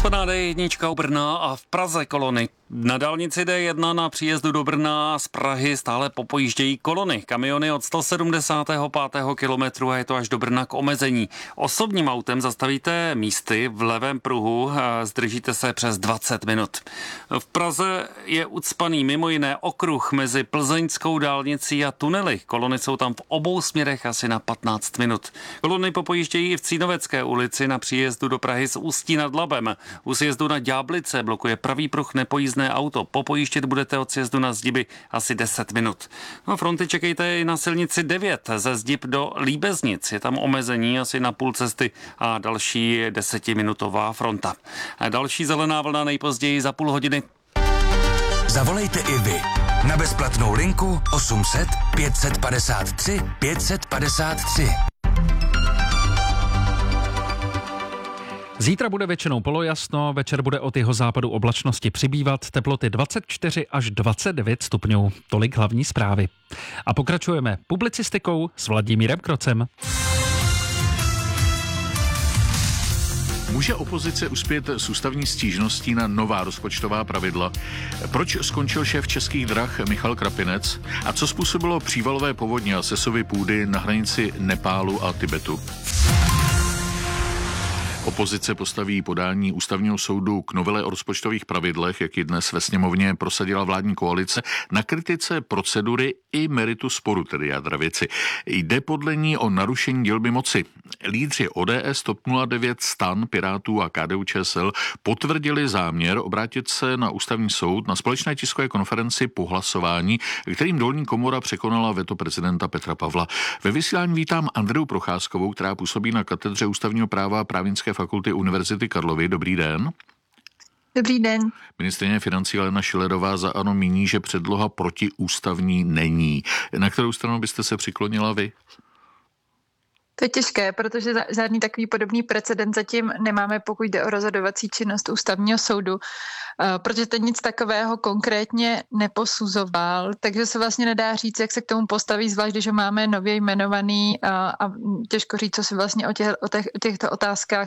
Uzavřená D1 u Brna a v Praze kolony. Na dálnici D1 na příjezdu do Brna z Prahy stále popojíždějí kolony. Kamiony od 175. kilometru a je to až do Brna k omezení. Osobním autem zastavíte místy v levém pruhu, zdržíte se přes 20 minut. V Praze je ucpaný mimo jiné okruh mezi plzeňskou dálnicí a tunely. Kolony jsou tam v obou směrech asi na 15 minut. Kolony popojíždějí i v Cínovecké ulici na příjezdu do Prahy z Ústí nad Labem. U sjezdu na Ďáblice blokuje pravý pruh nepojízdné auto. Popojíždět budete od sjezdu na Zdiby asi 10 minut. No, fronty čekejte i na silnici 9 ze Zdib do Líbeznic. Je tam omezení asi na půl cesty a další 10minutová fronta. A další zelená vlna nejpozději za půl hodiny. Zavolejte i vy na bezplatnou linku 800 553 553. Zítra bude většinou polojasno, večer bude od jihozápadu oblačnosti přibývat, teploty 24 až 29 stupňů. Tolik hlavní zprávy. A pokračujeme publicistikou s Vladimírem Krocem. Může opozice uspět s ústavní stížností na nová rozpočtová pravidla? Proč skončil šéf Českých drah Michal Krapinec? A co způsobilo přívalové povodně a sesovy půdy na hranici Nepálu a Tibetu? Opozice postaví podání ústavního soudu k novele o rozpočtových pravidlech, jak ji dnes ve sněmovně prosadila vládní koalice, na kritice procedury i meritu sporu, tedy jádra věci. Jde podle ní o narušení dělby moci. Lídři ODS, TOP 09, STAN, Pirátů a KDU-ČSL potvrdili záměr obrátit se na ústavní soud na společné tiskové konferenci po hlasování, kterým dolní komora překonala veto prezidenta Petra Pavla. Ve vysílání vítám Andreu Procházkovou, která působí na katedře ústavního práva a právnické fakulty Univerzity Karlovy. Dobrý den. Dobrý den. Ministryně financí Alena Schillerová za ANO míní, že předloha protiústavní není. Na kterou stranu byste se přiklonila vy? To je těžké, protože žádný takový podobný precedent zatím nemáme, pokud jde o rozhodovací činnost ústavního soudu, protože ten nic takového konkrétně neposuzoval, takže se vlastně nedá říct, jak se k tomu postaví, zvlášť když ho máme nově jmenovaný a těžko říct, co si vlastně o těchto otázkách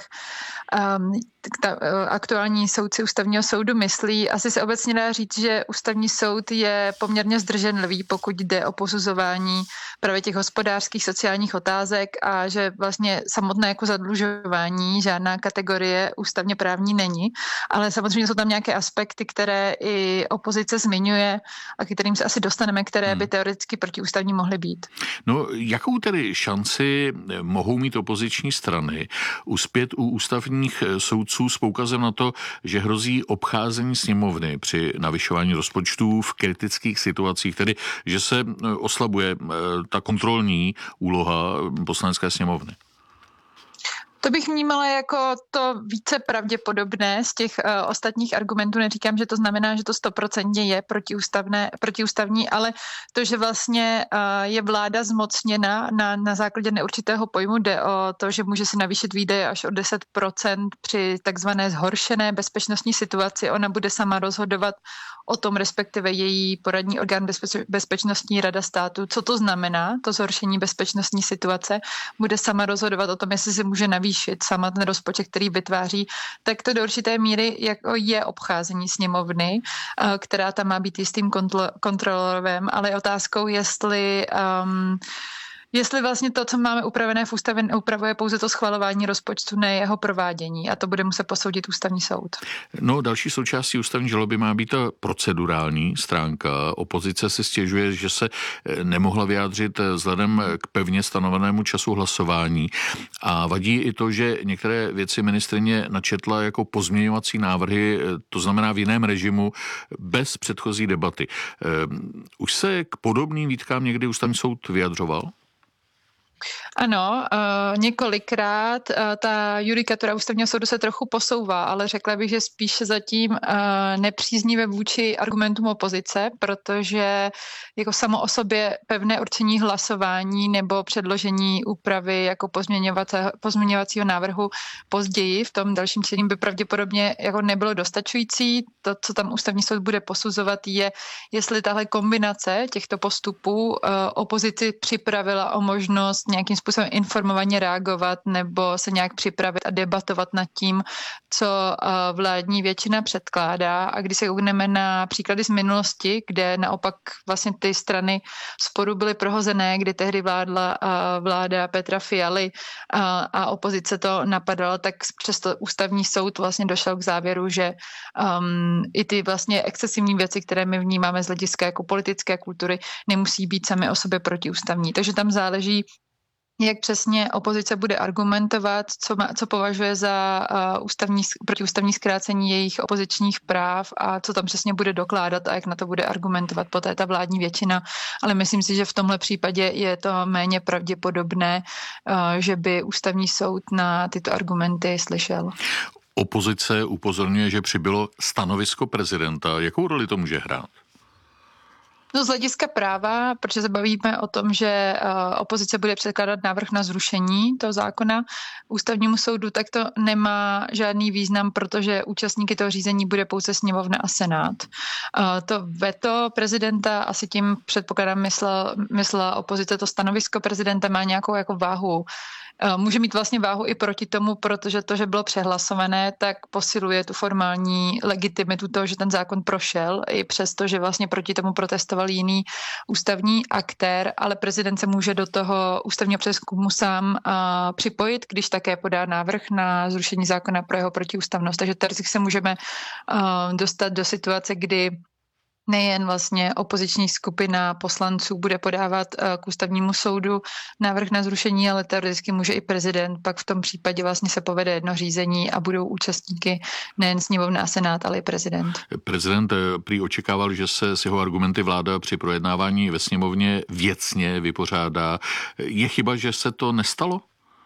aktuální soudci ústavního soudu myslí. Asi se obecně dá říct, že ústavní soud je poměrně zdrženlivý, pokud jde o posuzování právě těch hospodářských, sociálních otázek a že vlastně samotné jako zadlužování žádná kategorie ústavně právní není, ale samozřejmě jsou tam nějaké aspekty, které i opozice zmiňuje a k kterým se asi dostaneme, které by teoreticky protiústavní mohly být. No, jakou tedy šanci mohou mít opoziční strany uspět u ústavních soudců s poukazem na to, že hrozí obcházení sněmovny při navyšování rozpočtů v kritických situacích, tedy že se oslabuje ta kontrolní úloha poslanecké sněmovny? To bych vnímala jako to více pravděpodobné z těch ostatních argumentů. Neříkám, že to znamená, že to 100% je protiústavní, ale to, že vlastně je vláda zmocněna na základě neurčitého pojmu, jde o to, že může se navýšit výdaje až o 10% při takzvané zhoršené bezpečnostní situaci. Ona bude sama rozhodovat o tom, respektive její poradní orgán Bezpečnostní rada státu. Co to znamená, to zhoršení bezpečnostní situace? Bude sama rozhodovat o tom, jestli se může navýšit sama ten rozpočet, který vytváří, tak to do určité míry jako je obcházení sněmovny, která tam má být jistým kontrolorem, ale je otázkou, jestli vlastně to, co máme upravené v ústavě, upravuje pouze to schvalování rozpočtu, ne jeho provádění, a to bude muset posoudit ústavní soud. No, další součástí ústavní žaloby má být ta procedurální stránka. Opozice si stěžuje, že se nemohla vyjádřit vzhledem k pevně stanovenému času hlasování. A vadí i to, že některé věci ministryně načetla jako pozměňovací návrhy, to znamená v jiném režimu, bez předchozí debaty. Už se k podobným výtkám někdy ústavní soud vyjadřoval? Ano, několikrát ta judikatura ústavního soudu se trochu posouvá, ale řekla bych, že spíše zatím nepříznivé vůči argumentům opozice, protože jako samo o sobě pevné určení hlasování nebo předložení úpravy jako pozměňovacího návrhu později v tom dalším čtení by pravděpodobně jako nebylo dostačující. To, co tam ústavní soud bude posuzovat, je, jestli tahle kombinace těchto postupů opozici připravila o možnost nějakým způsobem informovaně reagovat nebo se nějak připravit a debatovat nad tím, co vládní většina předkládá. A když se koukneme na příklady z minulosti, kde naopak vlastně ty strany sporu byly prohozené, kdy tehdy vládla vláda Petra Fialy a opozice to napadala, tak přesto ústavní soud vlastně došel k závěru, že i ty vlastně excesivní věci, které my vnímáme z hlediska jako politické kultury, nemusí být sami o sobě protiústavní. Takže tam záleží, jak přesně opozice bude argumentovat, co považuje za protiústavní zkrácení jejich opozičních práv a co tam přesně bude dokládat a jak na to bude argumentovat poté ta vládní většina. Ale myslím si, že v tomhle případě je to méně pravděpodobné, že by ústavní soud na tyto argumenty slyšel. Opozice upozorňuje, že přibylo stanovisko prezidenta. Jakou roli to může hrát? No z hlediska práva, protože se bavíme o tom, že opozice bude předkládat návrh na zrušení toho zákona ústavnímu soudu, tak to nemá žádný význam, protože účastníky toho řízení bude pouze sněmovna a senát. To veto prezidenta, asi tím předpokládám myslela opozice, to stanovisko prezidenta má nějakou jako váhu. Může mít vlastně váhu i proti tomu, protože to, že bylo přehlasované, tak posiluje tu formální legitimitu toho, že ten zákon prošel, i přesto, že vlastně proti tomu protestoval jiný ústavní aktér, ale prezident se může do toho ústavního přezkumu sám připojit, když také podá návrh na zrušení zákona pro jeho protiústavnost. Takže tady se můžeme dostat do situace, kdy nejen vlastně opoziční skupina poslanců bude podávat k ústavnímu soudu návrh na zrušení, ale teoreticky může i prezident, pak v tom případě vlastně se povede jedno řízení a budou účastníky nejen sněmovna a senát, ale i prezident. Prezident prý očekával, že se s jeho argumenty vláda při projednávání ve sněmovně věcně vypořádá. Je chyba, že se to nestalo?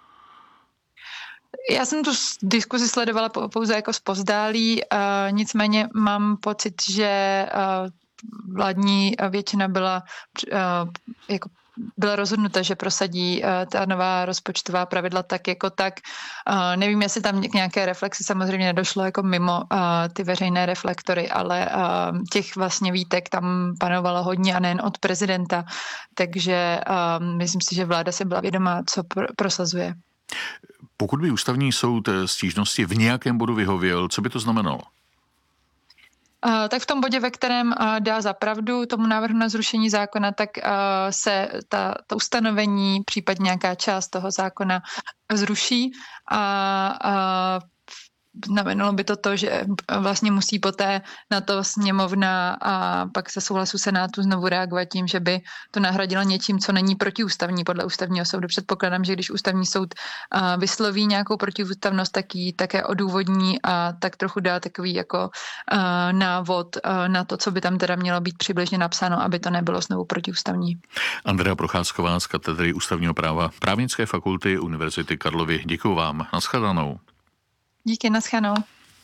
Já jsem tu diskuzi sledovala pouze jako zpozdálí, nicméně mám pocit, že vládní většina byla rozhodnuta, že prosadí ta nová rozpočtová pravidla tak jako tak. Nevím, jestli tam k nějaké reflexi samozřejmě nedošlo jako mimo ty veřejné reflektory, ale těch vlastně výtek tam panovalo hodně a nejen od prezidenta. Takže myslím si, že vláda se byla vědomá, co prosazuje. Pokud by ústavní soud stížnosti v nějakém bodu vyhověl, co by to znamenalo? Tak v tom bodě, ve kterém dá za pravdu tomu návrhu na zrušení zákona, tak se ta ustanovení, případně nějaká část toho zákona zruší a znamenalo by to, že vlastně musí poté na to sněmovna a pak se souhlasu senátu znovu reagovat tím, že by to nahradilo něčím, co není protiústavní podle ústavního soudu. Předpokládám, že když ústavní soud vysloví nějakou protiústavnost, tak ji také odůvodní a tak trochu dá takový jako návod na to, co by tam teda mělo být přibližně napsáno, aby to nebylo znovu protiústavní. Andrea Procházková z katedry ústavního práva Právnické fakulty Univerzity Karlovy. Děkuju vám. Naschledanou. Díky, naschledanou.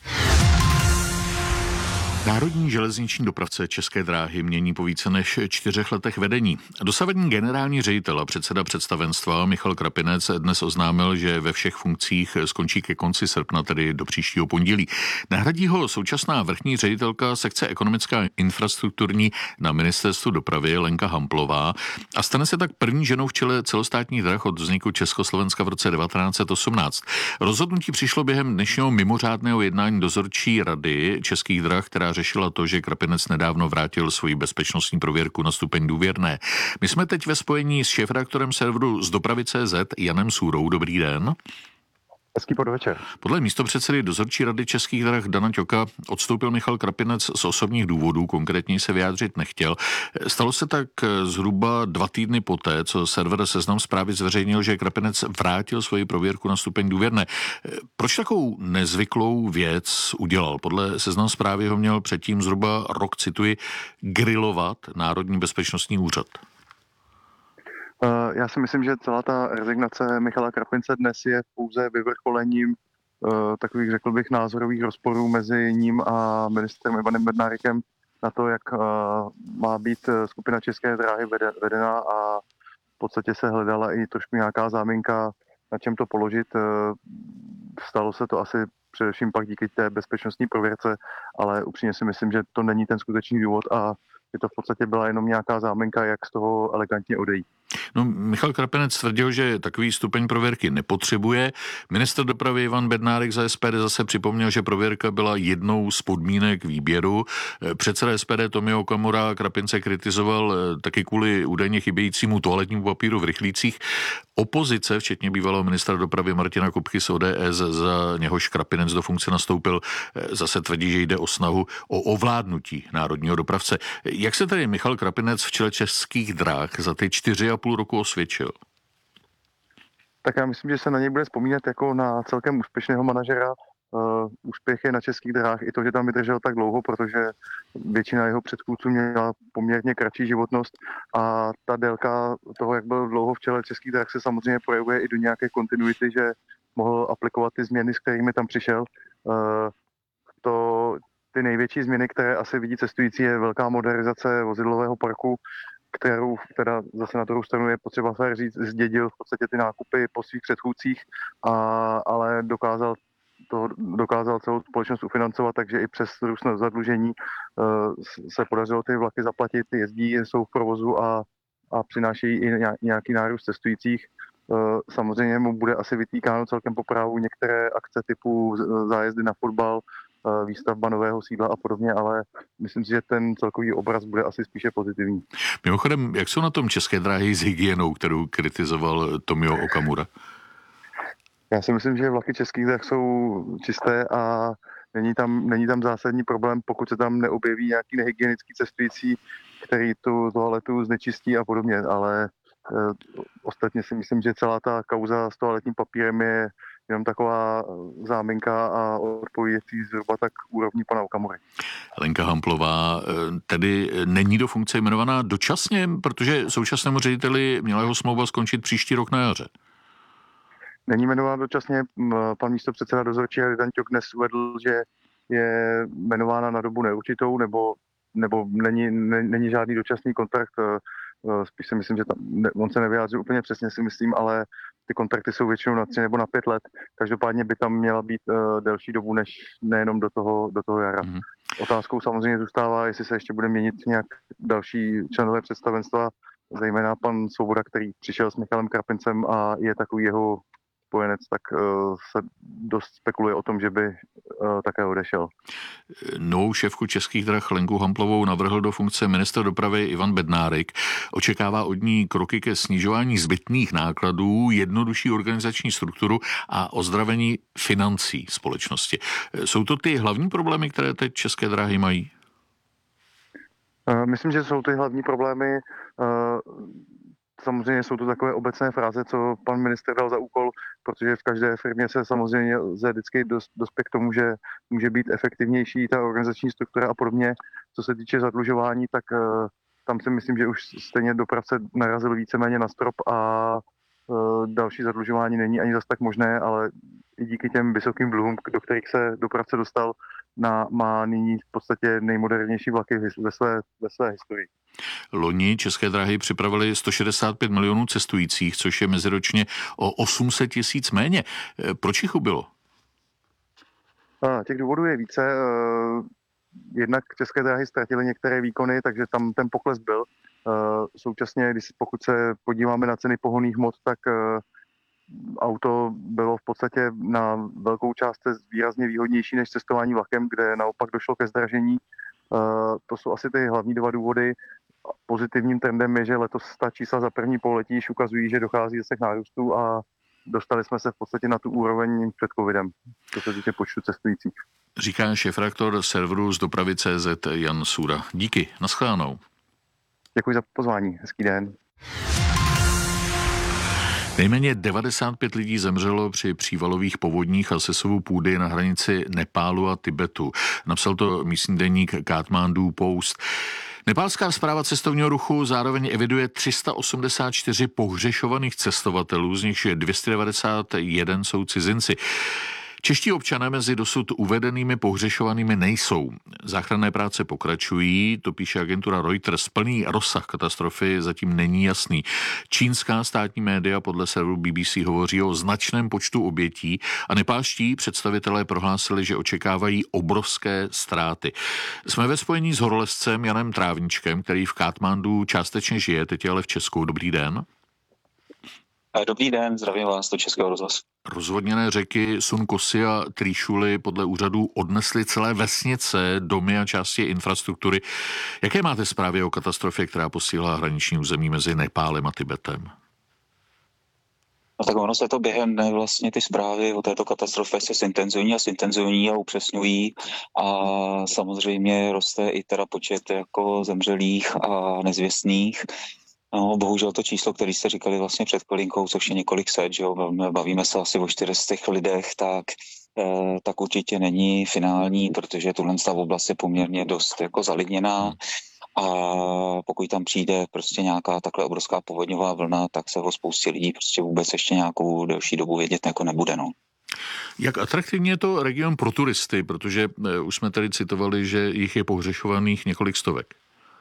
Národní železniční dopravce České dráhy mění po více než 4 letech vedení. Dosavadní generální ředitel a předseda představenstva Michal Krapinec dnes oznámil, že ve všech funkcích skončí ke konci srpna, tedy do příštího pondělí. Nahradí ho současná vrchní ředitelka sekce ekonomická infrastrukturní na ministerstvu dopravy Lenka Hamplová a stane se tak první ženou v čele celostátních drah od vzniku Československa v roce 1918. Rozhodnutí přišlo během dnešního mimořádného jednání dozorčí rady Českých drah, která řešila to, že Krapinec nedávno vrátil svoji bezpečnostní prověrku na stupeň důvěrné. My jsme teď ve spojení s šéfredaktorem serveru z Dopravy.cz Janem Sůrou. Dobrý den. Hezký podvečer. Podle místopředsedy dozorčí rady Českých drah Dana Ťoka odstoupil Michal Krapinec z osobních důvodů, konkrétně se vyjádřit nechtěl. Stalo se tak zhruba 2 týdny poté, co server Seznam Zprávy zveřejnil, že Krapinec vrátil svoji prověrku na stupeň důvěrné. Proč takovou nezvyklou věc udělal? Podle Seznam Zprávy ho měl předtím zhruba rok, cituji, grilovat Národní bezpečnostní úřad. Já si myslím, že celá ta rezignace Michala Krapince dnes je pouze vyvrcholením takových, řekl bych, názorových rozporů mezi ním a ministrem Ivanem Bednárikem na to, jak má být skupina České dráhy vedena a v podstatě se hledala i trošku nějaká záminka, na čem to položit. Stalo se to asi především pak díky té bezpečnostní prověrce, ale upřímně si myslím, že to není ten skutečný důvod a že to v podstatě byla jenom nějaká záminka, jak z toho elegantně odejít. No, Michal Krapinec tvrdil, že takový stupeň prověrky nepotřebuje. Ministr dopravy Ivan Bednárik za SPD zase připomněl, že prověrka byla jednou z podmínek výběru. Předseda SPD Tomio Okamura Krapince kritizoval taky kvůli údajně chybějícímu toaletnímu papíru v rychlících. Opozice, včetně bývalého ministra dopravy Martina Kupky z ODS, za něhož Krapinec do funkce nastoupil, zase tvrdí, že jde o snahu o ovládnutí národního dopravce. Jak se tedy Michal Krapinec v čele Českých drah za ty 4,5 roku osvědčil? Tak já myslím, že se na něj bude vzpomínat jako na celkem úspěšného manažera. Úspěch je na Českých drahách i to, že tam vydržel tak dlouho, protože většina jeho předchůdců měla poměrně kratší životnost a ta délka toho, jak byl dlouho v čele Českých drah, se samozřejmě projevuje i do nějaké kontinuity, že mohl aplikovat ty změny, s kterými tam přišel. Ty největší změny, které asi vidí cestující, je velká modernizace vozidlového parku, kterou teda zase na druhou stranu je potřeba fér říct, zdědil v podstatě ty nákupy po svých předchůdcích, ale dokázal celou společnost ufinancovat, takže i přes růst zadlužení se podařilo ty vlaky zaplatit, jezdí, jsou v provozu a přinášejí i nějaký nárůst cestujících. Samozřejmě mu bude asi vytýkáno celkem po právu některé akce typu zájezdy na fotbal, výstavba nového sídla a podobně, ale myslím si, že ten celkový obraz bude asi spíše pozitivní. Mimochodem, jak jsou na tom České dráhy s hygienou, kterou kritizoval Tomio Okamura? Já si myslím, že vlaky Českých drah jsou čisté a není tam zásadní problém, pokud se tam neobjeví nějaký nehygienický cestující, který tu toaletu znečistí a podobně, ale ostatně si myslím, že celá ta kauza s toaletním papírem je jenom taková záminka a odpovědí zhruba tak úrovní pana Okamury. Lenka Hamplová tedy není do funkce jmenovaná dočasně, protože současnému řediteli měla jeho smlouva skončit příští rok na jaře. Není jmenován dočasně, pan místopředseda dozorčí Dan Ťok dnes uvedl, že je jmenována na dobu neurčitou, nebo není žádný dočasný kontrakt. Spíš si myslím, že on se nevyjádřil úplně přesně, si myslím, ale ty kontrakty jsou většinou na 3 nebo na 5 let. Každopádně by tam měla být delší dobu, než nejenom do toho jara. Mm-hmm. Otázkou samozřejmě zůstává, jestli se ještě bude měnit nějak další členové představenstva, zejména pan Svoboda, který přišel s Michalem Krapincem a je takový jeho spojenec, tak se dost spekuluje o tom, že by také odešel. Novou šéfku Českých drah Lenku Hamplovou navrhl do funkce ministr dopravy Ivan Bednárik. Očekává od ní kroky ke snižování zbytných nákladů, jednodušší organizační strukturu a ozdravení financí společnosti. Jsou to ty hlavní problémy, které teď České dráhy mají? Myslím, že jsou ty hlavní problémy. Samozřejmě jsou to takové obecné fráze, co pan ministr dal za úkol, protože v každé firmě se samozřejmě lze vždycky dospět k tomu, že může být efektivnější ta organizační struktura a podobně. Co se týče zadlužování, tak tam si myslím, že už stejně dopravce narazil víceméně na strop a další zadlužování není ani zas tak možné, ale i díky těm vysokým dluhům, do kterých se dopravce dostal, má nyní v podstatě nejmodernější vlaky ve své historii. Loni České dráhy připravily 165 milionů cestujících, což je meziročně o 800 000 méně. Proč jich ubylo? Těch důvodů je více. Jednak České dráhy ztratily některé výkony, takže tam ten pokles byl. Současně, pokud se podíváme na ceny pohonných hmot, tak auto bylo v podstatě na velkou část výrazně výhodnější než cestování vlakem, kde naopak došlo ke zdražení. To jsou asi ty hlavní 2 důvody. Pozitivním trendem je, že letos ta čísla za první pololetí již ukazují, že dochází zase k nárůstu a dostali jsme se v podstatě na tu úroveň před covidem, co se týče počtu cestujících. Říká šéfredaktor serveru z dopravy.cz Jan Sůra. Díky, naschledanou. Děkuji za pozvání, hezký den. Nejméně 95 lidí zemřelo při přívalových povodních a sesuvu půdy na hranici Nepálu a Tibetu. Napsal to místní deník Kathmandu Post. Nepálská správa cestovního ruchu zároveň eviduje 384 pohřešovaných cestovatelů, z nichž 291 jsou cizinci. Čeští občané mezi dosud uvedenými pohřešovanými nejsou. Záchranné práce pokračují, to píše agentura Reuters. Plný rozsah katastrofy zatím není jasný. Čínská státní média podle serveru BBC hovoří o značném počtu obětí a nepálští představitelé prohlásili, že očekávají obrovské ztráty. Jsme ve spojení s horolezcem Janem Trávničkem, který v Kathmandu částečně žije, teď je ale v Česku. Dobrý den. Dobrý den, zdravím vás do Českého rozhlasu. Rozvodněné řeky Sun-Kosy a Trýšuly podle úřadů odnesly celé vesnice, domy a části infrastruktury. Jaké máte zprávy o katastrofě, která postihla hraniční území mezi Nepálem a Tibetem? No tak ono se to během dne vlastně ty zprávy o této katastrofě se zintenzují a upřesňují a samozřejmě roste i teda počet jako zemřelých a nezvěstných. No, bohužel to číslo, které jste říkali vlastně před chvilinkou, což je několik set, že jo, bavíme se asi o 400 lidech, tak určitě není finální, protože tuhle oblast je poměrně dost jako zalidněná. A pokud tam přijde prostě nějaká takhle obrovská povodňová vlna, tak se o spoustě lidí prostě vůbec ještě nějakou delší dobu vědět jako nebude. No. Jak atraktivní je to region pro turisty, protože už jsme tady citovali, že jich je pohřešovaných několik stovek.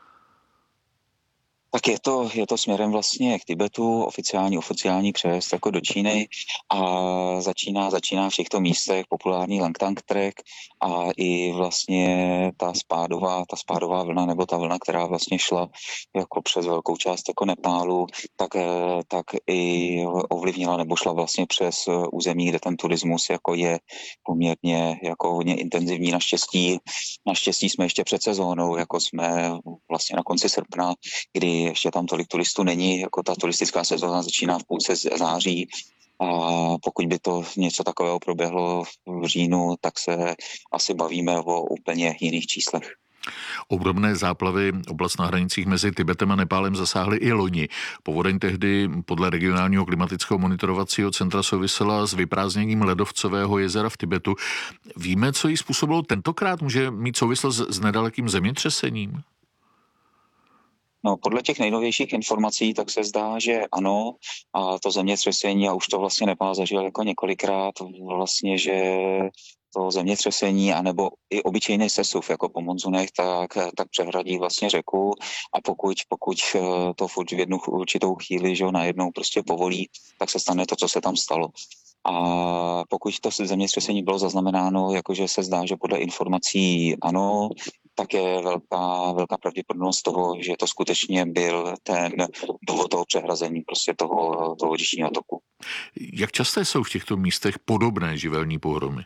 Tak je to směrem vlastně k Tibetu, oficiální přejezd jako do Číny a začíná v těchto místech populární Langtang Trek a i vlastně ta spádová vlna nebo ta vlna, která vlastně šla jako přes velkou část jako Nepálu, tak i ovlivnila nebo šla vlastně přes území, kde ten turismus jako je poměrně jako hodně intenzivní. Naštěstí jsme ještě před sezónou, jako jsme vlastně na konci srpna, kdy ještě tam tolik turistů není, jako ta turistická sezóna začíná v půlce září a pokud by to něco takového proběhlo v říjnu, tak se asi bavíme o úplně jiných číslech. Obdobné záplavy oblast na hranicích mezi Tibetem a Nepálem zasáhly i loni. Povodeň tehdy podle regionálního klimatického monitorovacího centra souvisela s vyprázdněním ledovcového jezera v Tibetu. Víme, co jí způsobilo tentokrát? Může mít souvislost s nedalekým zemětřesením? No, podle těch nejnovějších informací tak se zdá, že ano, a to zemětřesení, a už to vlastně Nepál zažil jako několikrát, vlastně, že to zemětřesení, anebo i obyčejný sesuv jako po monzunech, tak přehradí vlastně řeku a pokud to v jednu určitou chvíli, že ho najednou prostě povolí, tak se stane to, co se tam stalo. A pokud to zemětřesení bylo zaznamenáno, jakože se zdá, že podle informací ano, tak je velká pravděpodobnost toho, že to skutečně byl ten důvod toho přehrazení prostě toho říčního toku. Jak časté jsou v těchto místech podobné živelní pohromy?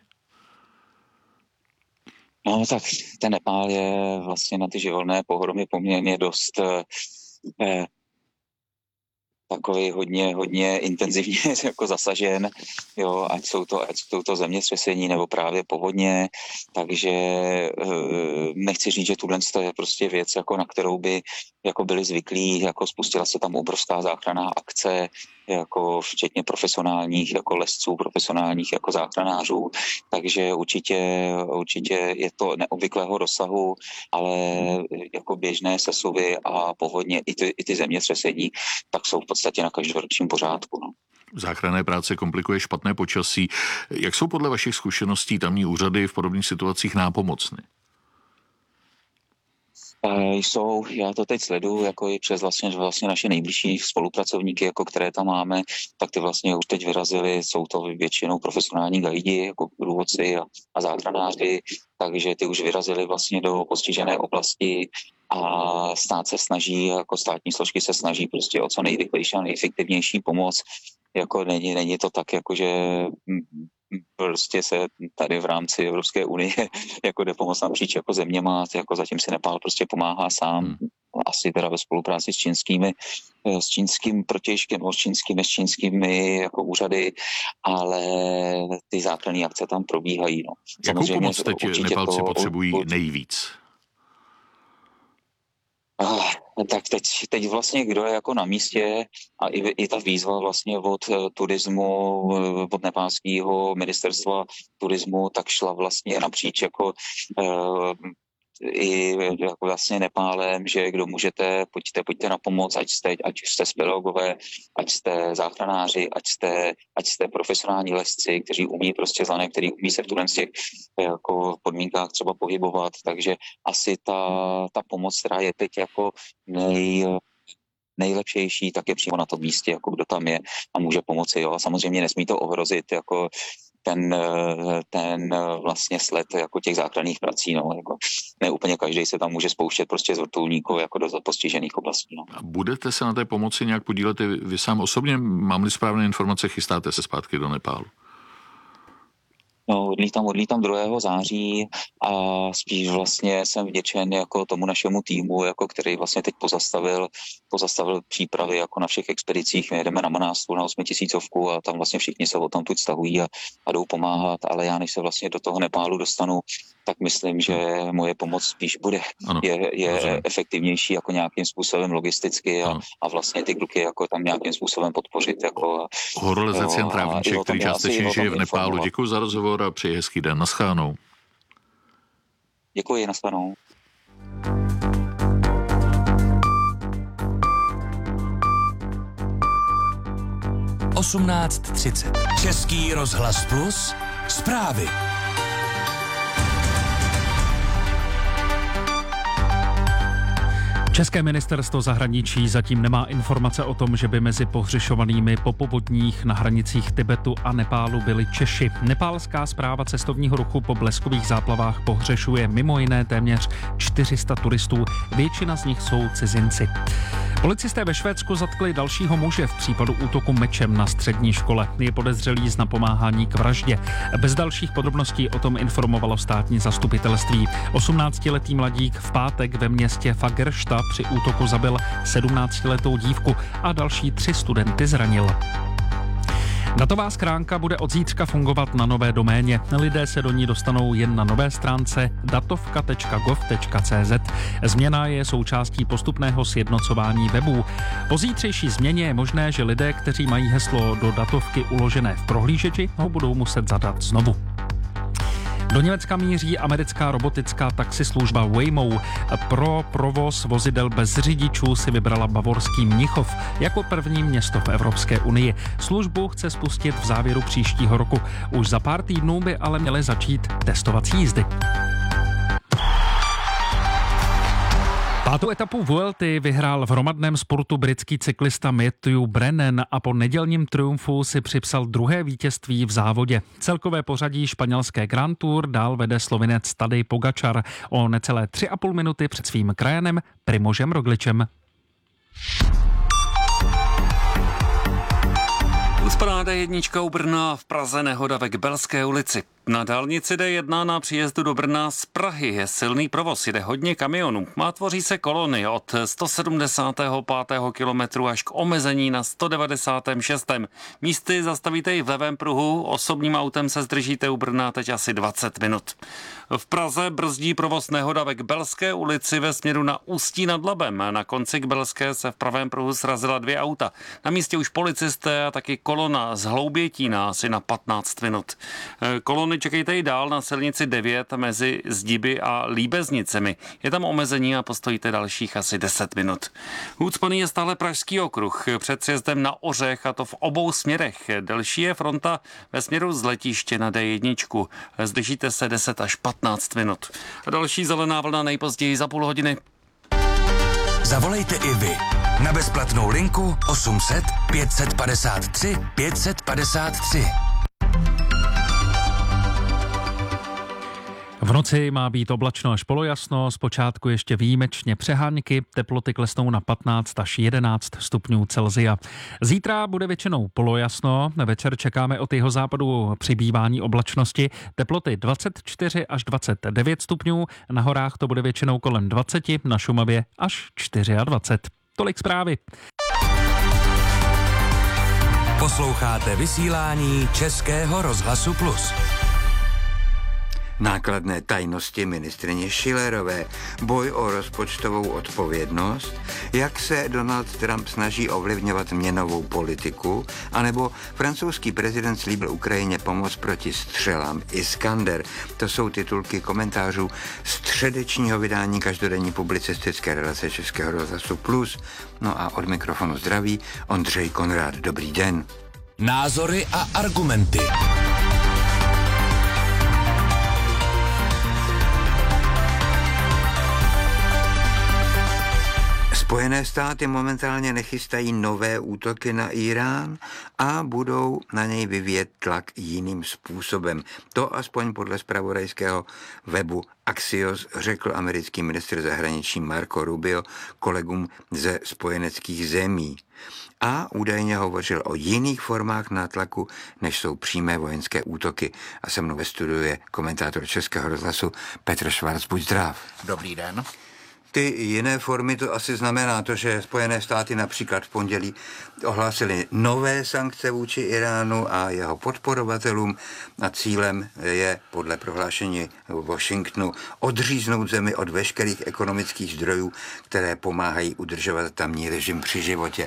No tak ten Nepál je vlastně na ty živelné pohromy poměrně dost takový hodně intenzivně jako zasažen, jo, ať jsou to zemětřesení nebo právě povodně, takže nechci říct, že tuhle je prostě věc, jako na kterou by jako byli zvyklí, jako spustila se tam obrovská záchranná akce, jako včetně profesionálních jako lesců, profesionálních jako záchranářů, takže určitě je to neobvyklého rozsahu, ale jako běžné sesuvy a povodně i ty zemětřesení, tak jsou v podstatě na každoročním pořádku. No. Záchranné práce komplikuje špatné počasí. Jak jsou podle vašich zkušeností tamní úřady v podobných situacích nápomocny? Jsou, já to teď sleduju, jako i přes vlastně naše nejbližší spolupracovníky, jako které tam máme, tak ty vlastně už teď vyrazili, jsou to většinou profesionální guidi, jako průvodci a záchranáři, takže ty už vyrazili vlastně do postižené oblasti a stát se snaží, jako státní složky se snaží prostě o co nejrychlejší a nejefektivnější pomoc, jako není to tak, jako že prostě se tady v rámci Evropské unie jako jde pomoct napříč jako zeměma, jako zatím si Nepál prostě pomáhá sám, asi teda ve spolupráci s čínským protějškem, s čínskými jako úřady, ale ty základní akce tam probíhají. No. Jakou pomoc teď Nepálci potřebují nejvíc? Tak teď vlastně, kdo je jako na místě a i ta výzva vlastně od turismu, od nepálského ministerstva turismu, tak šla vlastně napříč jako i jako vlastně Nepálem, že kdo můžete, pojďte na pomoc, ať jste speleologové, ať jste záchranáři, ať jste profesionální lesci, kteří umí prostě zlané, kteří umí se v těch jako podmínkách třeba pohybovat, takže asi ta pomoc, která je teď jako nejlepšejší, tak je přímo na tom místě, jako kdo tam je a může pomoci. Jo. A samozřejmě nesmí to ohrozit jako ten vlastně sled jako těch záchranných prací. No, jako ne úplně každý se tam může spouštět prostě z vrtulníků jako do postižených oblastí. No. Budete se na té pomoci nějak podílet i vy sám osobně? Mám-li správné informace, chystáte se zpátky do Nepálu? No, odlítám 2. září a spíš vlastně jsem vděčen jako tomu našemu týmu, jako který vlastně teď pozastavil přípravy jako na všech expedicích. My jedeme na Manástru na 8000 a tam vlastně všichni se odtamtud stahují a jdou pomáhat, ale já než se vlastně do toho Nepálu dostanu, tak myslím, že moje pomoc spíš je efektivnější jako nějakým způsobem logisticky a vlastně ty kluky jako tam nějakým způsobem podpořit. Jako, Horolezec Jan Trávníček, který částečně žije v Nepálu. Děkuji za rozhovor a přeji hezký den. Naschledanou. Děkuji, naschledanou. Český rozhlas Plus, zprávy. České ministerstvo zahraničí zatím nemá informace o tom, že by mezi pohřešovanými po povodních na hranicích Tibetu a Nepálu byli Češi. Nepálská správa cestovního ruchu po bleskových záplavách pohřešuje mimo jiné téměř 400 turistů, většina z nich jsou cizinci. Policisté ve Švédsku zatkli dalšího muže v případu útoku mečem na střední škole. Je podezřelý z napomáhání k vraždě. Bez dalších podrobností o tom informovalo státní zastupitelství. 18-letý mladík v pátek ve městě Fagersta při útoku zabil 17letou dívku a další 3 studenty zranil. Datová schránka bude od zítřka fungovat na nové doméně. Lidé se do ní dostanou jen na nové stránce datovka.gov.cz. Změna je součástí postupného sjednocování webů. Po zítřejší změně je možné, že lidé, kteří mají heslo do datovky uložené v prohlížeči, ho budou muset zadat znovu. Do Německa míří americká robotická taxislužba Waymo. Pro provoz vozidel bez řidičů si vybrala bavorský Mnichov jako první město v Evropské unii. Službu chce spustit v závěru příštího roku. Už za pár týdnů by ale měly začít testovací jízdy. 5. etapu Vuelty vyhrál v hromadném sportu britský cyklista Matthew Brennan a po nedělním triumfu si připsal 2. vítězství v závodě. Celkové pořadí španělské Grand Tour dál vede Slovinec Tadej Pogačar o necelé 3,5 minuty před svým krajanem Primožem Rogličem. Spadá D1 u Brna, v Praze nehoda ve Kbelské ulici. Na dálnici D1 na příjezdu do Brna z Prahy je silný provoz, jede hodně kamionů. Tvoří se kolony od 175. kilometru až k omezení na 196. Místy zastavíte i v levém pruhu, osobním autem se zdržíte u Brna teď asi 20 minut. V Praze brzdí provoz nehoda ve Kbelské ulici ve směru na Ústí nad Labem. Na konci Kbelské se v pravém pruhu srazila 2 auta. Na místě už policisté a taky kolona z Hloubětína asi na 15 minut. Kolony čekejte i dál na silnici 9 mezi Zdiby a Líbeznicemi. Je tam omezení a postojíte dalších asi 10 minut. Ucpaný je stále Pražský okruh před sjezdem na Ořech, a to v obou směrech. Delší je fronta ve směru z letiště na D1. Zdržíte se 10 až 15 minut. Další zelená vlna nejpozději za půl hodiny. Zavolejte i vy na bezplatnou linku 800 553 553. V noci má být oblačno až polojasno, zpočátku ještě výjimečně přehánky, teploty klesnou na 15 až 11 stupňů Celsia. Zítra bude většinou polojasno, večer čekáme od jihozápadu přibývání oblačnosti, teploty 24 až 29 stupňů, na horách to bude většinou kolem 20, na Šumavě až 24. Tolik zprávy. Posloucháte vysílání Českého rozhlasu Plus. Nákladné tajnosti ministryně Schillerové, boj o rozpočtovou odpovědnost, jak se Donald Trump snaží ovlivňovat měnovou politiku, anebo francouzský prezident slíbil Ukrajině pomoc proti střelám Iskander. To jsou titulky komentářů středečního vydání každodenní publicistické relace Českého rozhlasu Plus. No a od mikrofonu zdraví Ondřej Konrád. Dobrý den. Názory a argumenty. Spojené státy momentálně nechystají nové útoky na Irán a budou na něj vyvíjet tlak jiným způsobem. To aspoň podle zpravodajského webu Axios řekl americký ministr zahraničí Marco Rubio kolegům ze spojeneckých zemí. A údajně hovořil o jiných formách nátlaku, než jsou přímé vojenské útoky. A se mnou ve studiu je komentátor Českého rozhlasu Petr Švarc. Buď zdrav. Dobrý den. Ty jiné formy to asi znamená to, že Spojené státy například v pondělí ohlásily nové sankce vůči Iránu a jeho podporovatelům a cílem je podle prohlášení Washingtonu odříznout zemi od veškerých ekonomických zdrojů, které pomáhají udržovat tamní režim při životě.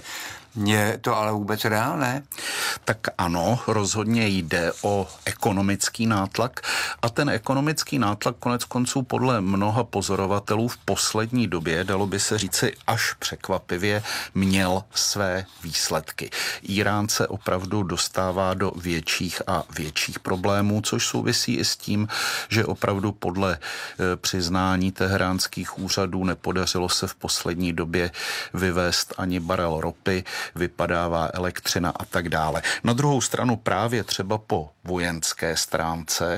Je to ale vůbec reálné? Tak ano, rozhodně jde o ekonomický nátlak a ten ekonomický nátlak konec konců podle mnoha pozorovatelů v poslední době, dalo by se říci až překvapivě, měl své výsledky. Irán se opravdu dostává do větších a větších problémů, což souvisí i s tím, že opravdu podle přiznání teheránských úřadů nepodařilo se v poslední době vyvést ani barel ropy, vypadává elektřina a tak dále. Na druhou stranu právě třeba po vojenské stránce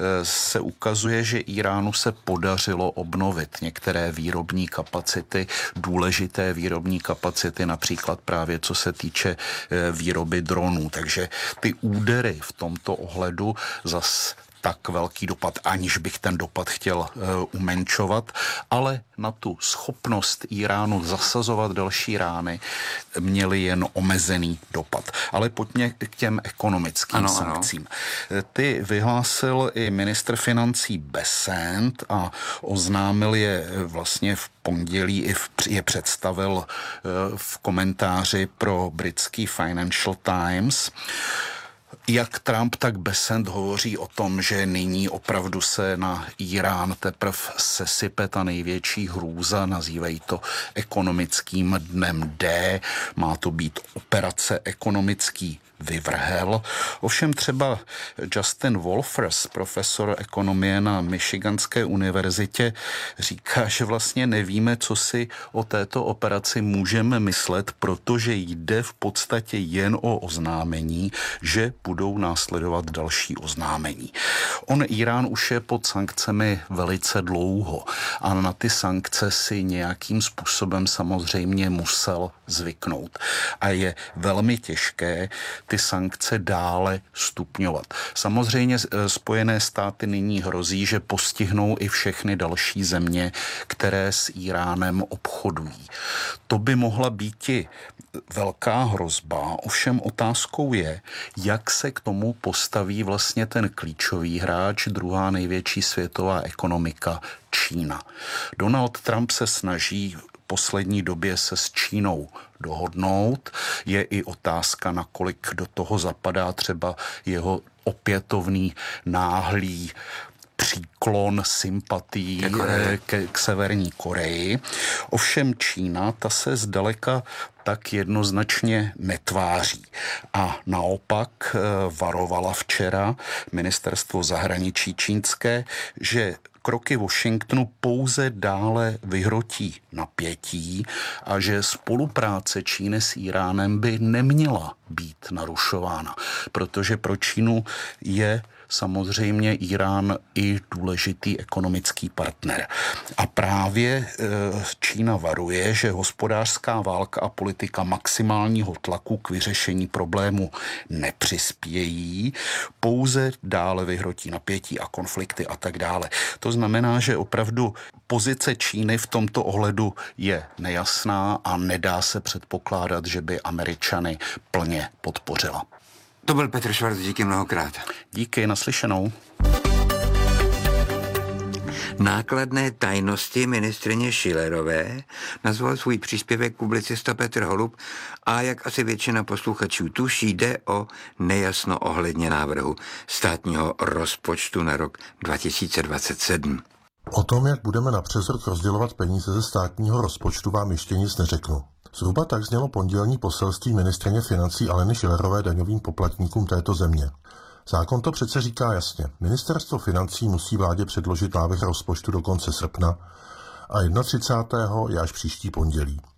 se ukazuje, že Iránu se podařilo obnovit některé výrobní kapacity, důležité výrobní kapacity, například právě co se týče výroby dronů. Takže ty údery v tomto ohledu zas tak velký dopad, aniž bych ten dopad chtěl umenšovat, ale na tu schopnost Iránu zasazovat další rány měly jen omezený dopad. Ale pojďme k těm ekonomickým sankcím. Ty vyhlásil i ministr financí Bessent a oznámil je vlastně v pondělí i je představil v komentáři pro britský Financial Times. Jak Trump, tak Bessent hovoří o tom, že nyní opravdu se na Irán teprve sesype ta největší hrůza, nazývají to ekonomickým dnem D, má to být operace ekonomický vyvrhel. Ovšem třeba Justin Wolfers, profesor ekonomie na Michiganské univerzitě, říká, že vlastně nevíme, co si o této operaci můžeme myslet, protože jde v podstatě jen o oznámení, že budou následovat další oznámení. Irán už je pod sankcemi velice dlouho a na ty sankce si nějakým způsobem samozřejmě musel zvyknout. A je velmi těžké ty sankce dále stupňovat. Samozřejmě Spojené státy nyní hrozí, že postihnou i všechny další země, které s Iránem obchodují. To by mohla být i velká hrozba, ovšem otázkou je, jak se k tomu postaví vlastně ten klíčový hráč, druhá největší světová ekonomika, Čína. Donald Trump se snaží v poslední době se s Čínou dohodnout. Je i otázka, nakolik do toho zapadá třeba jeho opětovný náhlý příklon sympatií k Severní Koreji. Ovšem Čína, ta se zdaleka tak jednoznačně netváří. A naopak varovala včera ministerstvo zahraničí čínské, že kroky Washingtonu pouze dále vyhrotí napětí a že spolupráce Číny s Iránem by neměla být narušována, protože pro Čínu je samozřejmě Irán i důležitý ekonomický partner. A právě Čína varuje, že hospodářská válka a politika maximálního tlaku k vyřešení problému nepřispějí, pouze dále vyhrotí napětí a konflikty a tak dále. To znamená, že opravdu pozice Číny v tomto ohledu je nejasná a nedá se předpokládat, že by Američany plně podpořila. To byl Petr Švarc, díky mnohokrát. Díky, naslyšenou. Nákladné tajnosti ministryně Schillerové nazval svůj příspěvek publicista Petr Holub a jak asi většina posluchačů tuší, jde o nejasno ohledně návrhu státního rozpočtu na rok 2027. O tom, jak budeme na přes rok rozdělovat peníze ze státního rozpočtu, vám ještě nic neřeknu. Zhruba tak znělo pondělní poselství ministryně financí Aleny Schillerové daňovým poplatníkům této země. Zákon to přece říká jasně. Ministerstvo financí musí vládě předložit návrh rozpočtu do konce srpna a 31. je až příští pondělí.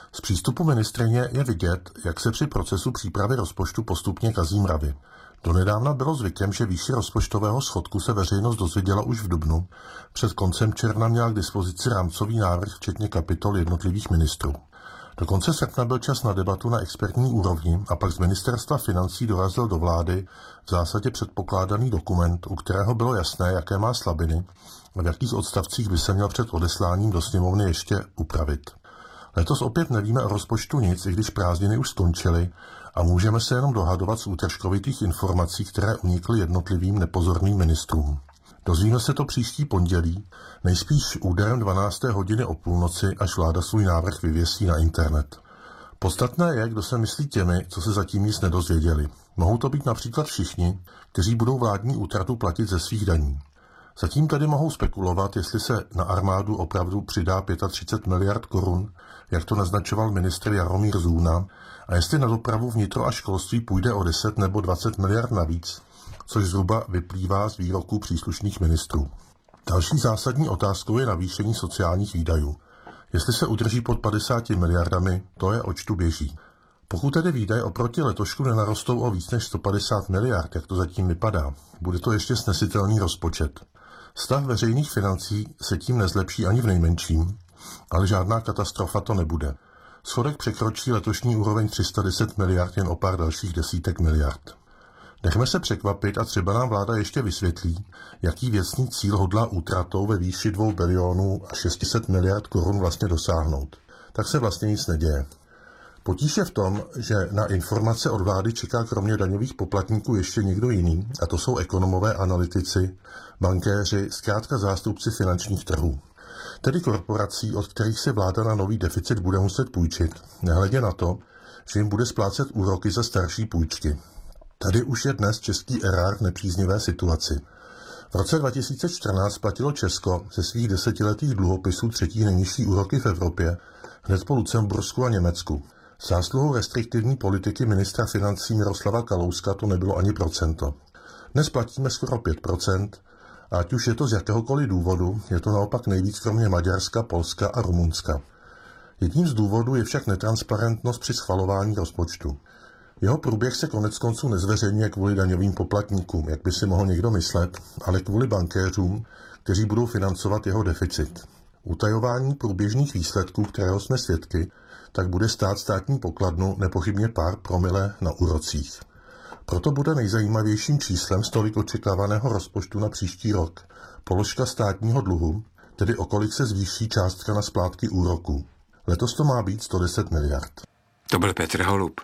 Z přístupu ministryně je vidět, jak se při procesu přípravy rozpočtu postupně kazí mravy. Donedávna bylo zvykem, že výši rozpočtového schodku se veřejnost dozvěděla už v dubnu. Před koncem června měla k dispozici rámcový návrh, včetně kapitol jednotlivých ministrů. Do konce srpna byl čas na debatu na expertní úrovni a pak z ministerstva financí dorazil do vlády v zásadě předpokládaný dokument, u kterého bylo jasné, jaké má slabiny a v jakých odstavcích by se měl před odesláním do sněmovny ještě upravit. Letos opět nevíme o rozpočtu nic, i když prázdniny už skončily a můžeme se jenom dohadovat z útržkovitých informací, které unikly jednotlivým nepozorným ministrům. Dozvíme se to příští pondělí, nejspíš úderem 12. hodiny o půlnoci, až vláda svůj návrh vyvěsí na internet. Podstatné je, kdo se myslí těmi, co se zatím nic nedozvěděli. Mohou to být například všichni, kteří budou vládní útratu platit ze svých daní. Zatím tedy mohou spekulovat, jestli se na armádu opravdu přidá 35 miliard korun, jak to naznačoval ministr Jaromír Zůna, a jestli na dopravu, vnitro a školství půjde o 10 nebo 20 miliard navíc, což zhruba vyplývá z výroků příslušných ministrů. Další zásadní otázkou je navýšení sociálních výdajů. Jestli se udrží pod 50 miliardami, to je očtu běží. Pokud tedy výdaje oproti letošku nenarostou o víc než 150 miliard, jak to zatím vypadá, bude to ještě snesitelný rozpočet. Stav veřejných financí se tím nezlepší ani v nejmenším, ale žádná katastrofa to nebude. Schodek překročí letošní úroveň 310 miliard jen o pár dalších desítek miliard. Nechme se překvapit a třeba nám vláda ještě vysvětlí, jaký věcný cíl hodlá útratou ve výši 2 bilionů a 600 miliard korun vlastně dosáhnout. Tak se vlastně nic neděje. Potíž je v tom, že na informace od vlády čeká kromě daňových poplatníků ještě někdo jiný, a to jsou ekonomové, analytici, bankéři, zkrátka zástupci finančních trhů. Tedy korporací, od kterých si vláda na nový deficit bude muset půjčit, nehledě na to, že jim bude splácet úroky za starší půjčky. Tady už je dnes český erár v nepříznivé situaci. V roce 2014 platilo Česko ze svých desetiletých dluhopisů třetí nejnižší úroky v Evropě, hned po Lucembursku a Německu. Zásluhou restriktivní politiky ministra financí Miroslava Kalouska to nebylo ani procento. Dnes platíme skoro 5%, a ať už je to z jakéhokoliv důvodu, je to naopak nejvíc kromě Maďarska, Polska a Rumunska. Jedním z důvodů je však netransparentnost při schvalování rozpočtu. Jeho průběh se koneckonců nezveřejňuje kvůli daňovým poplatníkům, jak by si mohl někdo myslet, ale kvůli bankéřům, kteří budou financovat jeho deficit. Utajování průběžných výsledků, kterého jsme svědky, tak bude stát státní pokladnu nepochybně pár promile na úrocích. Proto bude nejzajímavějším číslem z tolik očekávaného rozpočtu na příští rok položka státního dluhu, tedy o kolik se zvýší částka na splátky úroků. Letos to má být 110 miliard. To byl Petr Holub.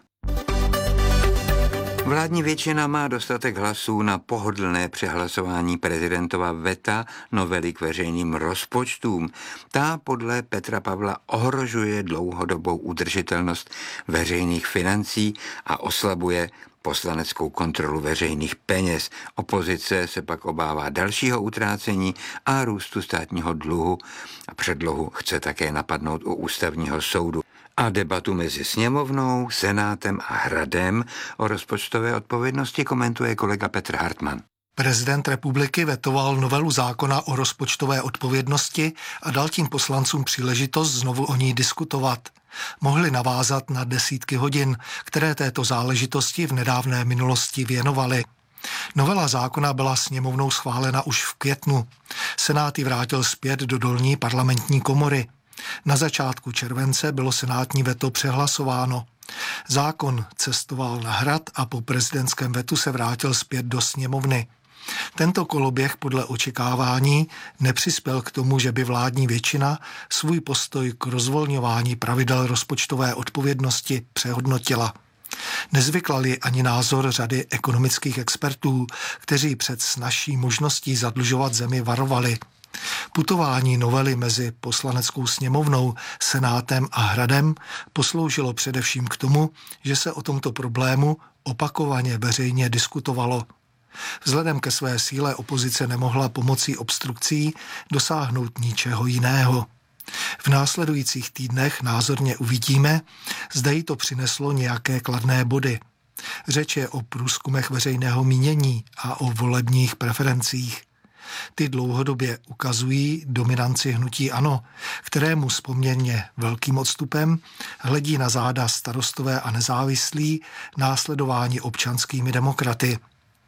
Vládní většina má dostatek hlasů na pohodlné přehlasování prezidentova veta novely k veřejným rozpočtům. Ta podle Petra Pavla ohrožuje dlouhodobou udržitelnost veřejných financí a oslabuje poslaneckou kontrolu veřejných peněz. Opozice se pak obává dalšího utrácení a růstu státního dluhu a předlohu chce také napadnout u ústavního soudu. A debatu mezi sněmovnou, senátem a hradem o rozpočtové odpovědnosti komentuje kolega Petr Hartmann. Prezident republiky vetoval novelu zákona o rozpočtové odpovědnosti a dal tím poslancům příležitost znovu o ní diskutovat. Mohli navázat na desítky hodin, které této záležitosti v nedávné minulosti věnovali. Novela zákona byla sněmovnou schválena už v květnu. Senát ji vrátil zpět do dolní parlamentní komory. Na začátku července bylo senátní veto přehlasováno. Zákon cestoval na hrad a po prezidentském vetu se vrátil zpět do sněmovny. Tento koloběh podle očekávání nepřispěl k tomu, že by vládní většina svůj postoj k rozvolňování pravidel rozpočtové odpovědnosti přehodnotila. Nezvyklal ji ani názor řady ekonomických expertů, kteří před snazší možností zadlužovat zemi varovali. Putování novely mezi poslaneckou sněmovnou, senátem a hradem posloužilo především k tomu, že se o tomto problému opakovaně veřejně diskutovalo. Vzhledem ke své síle opozice nemohla pomocí obstrukcí dosáhnout ničeho jiného. V následujících týdnech názorně uvidíme, zda jí to přineslo nějaké kladné body. Řeč je o průzkumech veřejného mínění a o volebních preferencích. Ty dlouhodobě ukazují dominanci hnutí ANO, kterému s poměrně velkým odstupem hledí na záda Starostové a nezávislí, následování občanskými demokraty.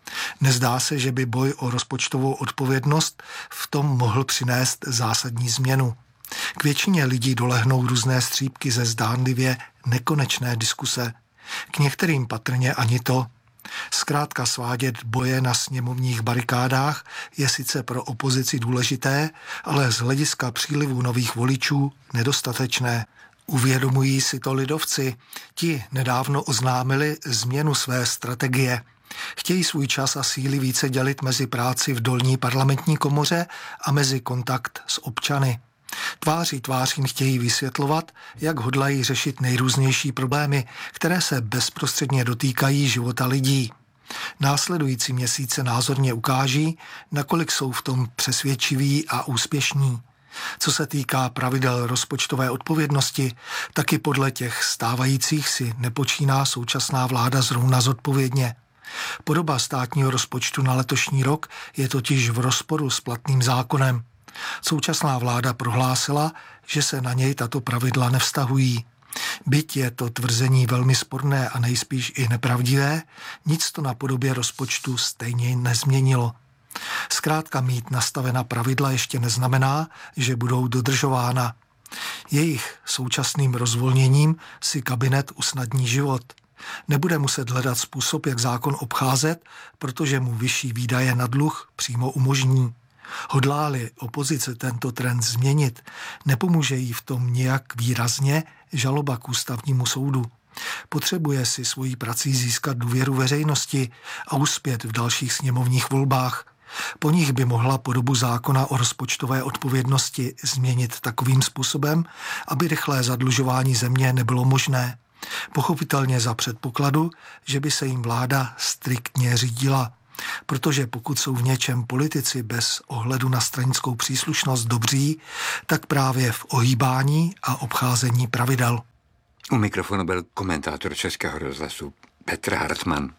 Nezdá se, že by boj o rozpočtovou odpovědnost v tom mohl přinést zásadní změnu. K většině lidí dolehnou různé střípky ze zdánlivě nekonečné diskuse. K některým patrně ani to. Zkrátka svádět boje na sněmovních barikádách je sice pro opozici důležité, ale z hlediska přílivu nových voličů nedostatečné. Uvědomují si to lidovci. Ti nedávno oznámili změnu své strategie. Chtějí svůj čas a síly více dělit mezi práci v dolní parlamentní komoře a mezi kontakt s občany. Tváří tvář jim chtějí vysvětlovat, jak hodlají řešit nejrůznější problémy, které se bezprostředně dotýkají života lidí. Následující měsíce názorně ukáží, nakolik jsou v tom přesvědčiví a úspěšní. Co se týká pravidel rozpočtové odpovědnosti, taky podle těch stávajících si nepočíná současná vláda zrovna zodpovědně. Podoba státního rozpočtu na letošní rok je totiž v rozporu s platným zákonem. Současná vláda prohlásila, že se na něj tato pravidla nevztahují. Byť je to tvrzení velmi sporné a nejspíš i nepravdivé, nic to na podobě rozpočtu stejně nezměnilo. Zkrátka mít nastavena pravidla ještě neznamená, že budou dodržována. Jejich současným rozvolněním si kabinet usnadní život. Nebude muset hledat způsob, jak zákon obcházet, protože mu vyšší výdaje na dluh přímo umožní. Hodlá-li opozice tento trend změnit, nepomůže jí v tom nějak výrazně žaloba k ústavnímu soudu. Potřebuje si svojí prací získat důvěru veřejnosti a uspět v dalších sněmovních volbách. Po nich by mohla podobu zákona o rozpočtové odpovědnosti změnit takovým způsobem, aby rychlé zadlužování země nebylo možné. Pochopitelně za předpokladu, že by se jim vláda striktně řídila. Protože pokud jsou v něčem politici bez ohledu na stranickou příslušnost dobří, tak právě v ohýbání a obcházení pravidel. U mikrofonu byl komentátor Českého rozhlasu Petr Hartmann.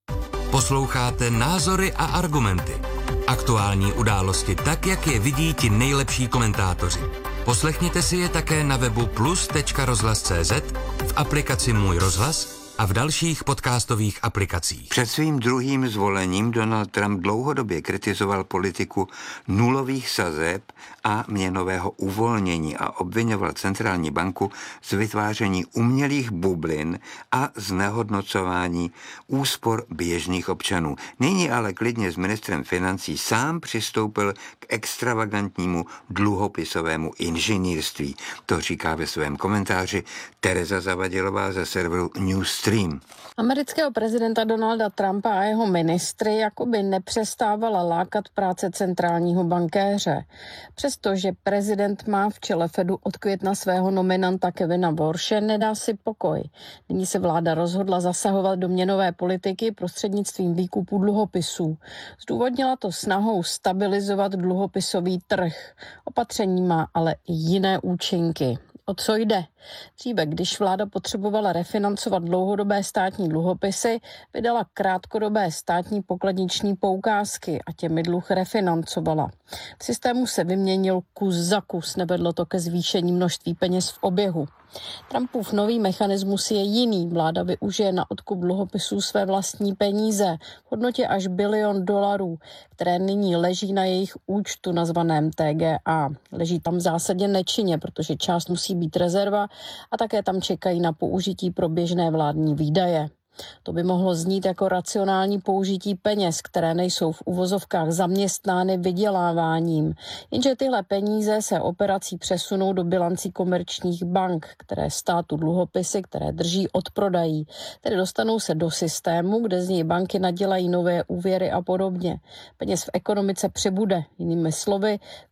Posloucháte Názory a argumenty. Aktuální události tak, jak je vidí ti nejlepší komentátoři. Poslechněte si je také na webu plus.rozhlas.cz, v aplikaci Můj rozhlas a v dalších podcastových aplikacích. Před svým druhým zvolením Donald Trump dlouhodobě kritizoval politiku nulových sazeb a měnového uvolnění a obvinoval centrální banku z vytváření umělých bublin a znehodnocování úspor běžných občanů. Nyní ale klidně s ministrem financí sám přistoupil k extravagantnímu dluhopisovému inženýrství. To říká ve svém komentáři Tereza Zavadilová ze serveru Newsstream. Amerického prezidenta Donalda Trumpa a jeho ministry jakoby nepřestávala lákat práce centrálního bankéře. Přestože prezident má v čele Fedu od května svého nominanta Kevina Warshe, nedá si pokoj. Nyní se vláda rozhodla zasahovat do měnové politiky prostřednictvím výkupu dluhopisů. Zdůvodnila to snahou stabilizovat dluhopisový trh. Opatření má ale i jiné účinky. O co jde? Dříve, když vláda potřebovala refinancovat dlouhodobé státní dluhopisy, vydala krátkodobé státní pokladniční poukázky a těmi dluh refinancovala. V systému se vyměnil kus za kus, nevedlo to ke zvýšení množství peněz v oběhu. Trumpův nový mechanismus je jiný. Vláda využije na odkup dluhopisů své vlastní peníze v hodnotě až $1 bilion, které nyní leží na jejich účtu nazvaném TGA. Leží tam v zásadě nečinně, protože část musí být rezerva a také tam čekají na použití pro běžné vládní výdaje. To by mohlo znít jako racionální použití peněz, které nejsou v uvozovkách zaměstnány vyděláváním. Jenže tyhle peníze se operací přesunou do bilancí komerčních bank, které státu dluhopisy, které drží, odprodají. Tedy dostanou se do systému, kde z něj banky nadělají nové úvěry a podobně. Peněz v ekonomice přibude. Jinými slovy,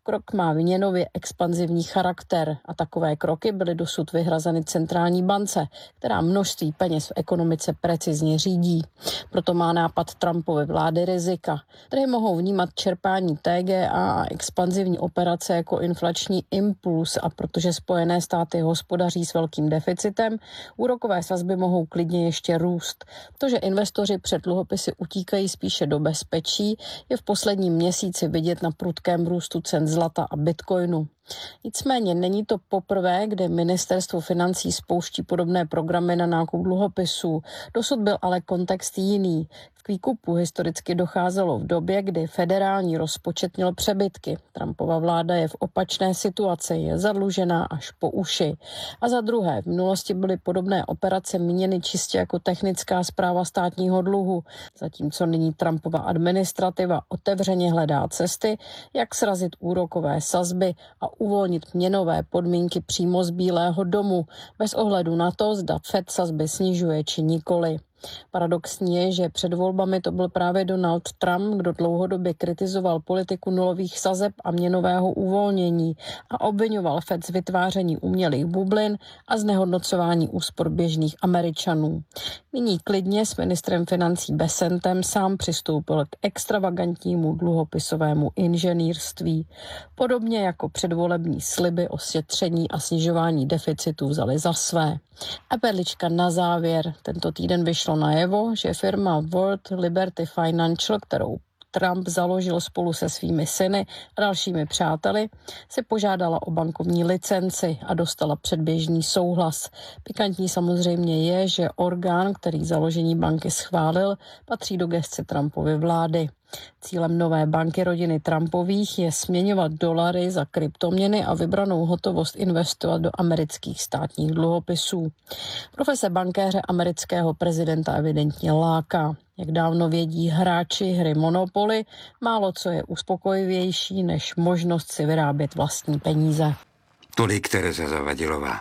Krok má měnově expanzivní charakter a takové kroky byly dosud vyhrazeny centrální bance, která množství peněz v ekonomice precizně řídí. Proto má nápad Trumpovy vlády rizika, které mohou vnímat čerpání TGA a expanzivní operace jako inflační impuls, a protože Spojené státy hospodaří s velkým deficitem, úrokové sazby mohou klidně ještě růst. To, že investoři před dluhopisy utíkají spíše do bezpečí, je v posledním měsíci vidět na prudkém růstu cen zlata a bitcoinu. Nicméně není to poprvé, kdy ministerstvo financí spouští podobné programy na nákup dluhopisů. Dosud byl ale kontext jiný. K výkupu historicky docházelo v době, kdy federální rozpočet měl přebytky. Trumpova vláda je v opačné situaci, je zadlužená až po uši. A za druhé, v minulosti byly podobné operace míněny čistě jako technická správa státního dluhu, zatímco nyní Trumpova administrativa otevřeně hledá cesty, jak srazit úrokové sazby a uvolnit měnové podmínky přímo z Bílého domu, bez ohledu na to, zda Fed sazby snižuje či nikoli. Paradoxní je, že před volbami to byl právě Donald Trump, kdo dlouhodobě kritizoval politiku nulových sazeb a měnového uvolnění a obvinoval Fed z vytváření umělých bublin a znehodnocování úspor běžných Američanů. Nyní klidně s ministrem financí Besentem sám přistoupil k extravagantnímu dluhopisovému inženýrství. Podobně jako předvolební sliby o šetření a snižování deficitu vzali za své. A perlička na závěr. Tento týden vyšlo najevo, že firma World Liberty Financial, kterou Trump založil spolu se svými syny a dalšími přáteli, si požádala o bankovní licenci a dostala předběžný souhlas. Pikantní samozřejmě je, že orgán, který založení banky schválil, patří do gesce Trumpovy vlády. Cílem nové banky rodiny Trumpových je směňovat dolary za kryptoměny a vybranou hotovost investovat do amerických státních dluhopisů. Profese bankéře amerického prezidenta evidentně láká. Jak dávno vědí hráči hry Monopoly, málo co je uspokojivější než možnost si vyrábět vlastní peníze. Tolik Tereza Zavadilová.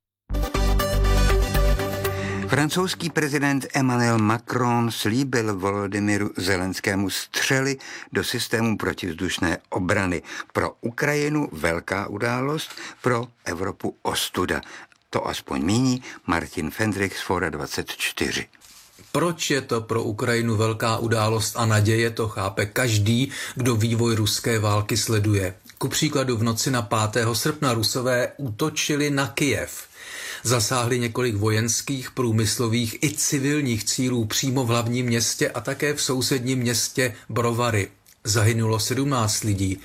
Francouzský prezident Emmanuel Macron slíbil Volodymyru Zelenskému střely do systému protivzdušné obrany. Pro Ukrajinu velká událost, pro Evropu ostuda. To aspoň míní Martin Fendrich z Fora 24. Proč je to pro Ukrajinu velká událost a naděje, to chápe každý, kdo vývoj ruské války sleduje. Ku příkladu v noci na 5. srpna Rusové útočili na Kyjev. Zasáhli několik vojenských, průmyslových i civilních cílů přímo v hlavním městě a také v sousedním městě Brovary. Zahynulo 17 lidí,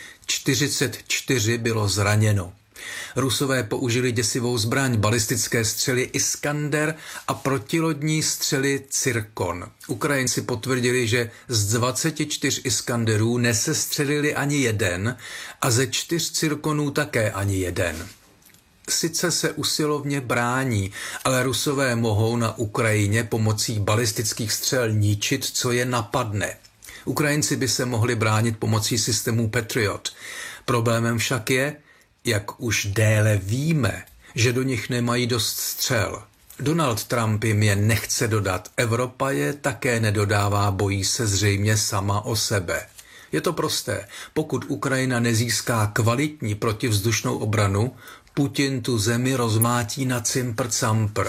44 bylo zraněno. Rusové použili děsivou zbraň, balistické střely Iskander a protilodní střely Cirkon. Ukrajinci potvrdili, že z 24 Iskanderů nesestřelili ani jeden a ze 4 Cirkonů také ani jeden. Sice se usilovně brání, ale Rusové mohou na Ukrajině pomocí balistických střel ničit, co je napadne. Ukrajinci by se mohli bránit pomocí systému Patriot. Problémem však je, jak už déle víme, že do nich nemají dost střel. Donald Trump jim je nechce dodat, Evropa je také nedodává, bojí se zřejmě sama o sebe. Je to prosté, pokud Ukrajina nezíská kvalitní protivzdušnou obranu, Putin tu zemi rozmátí na cimpr-campr.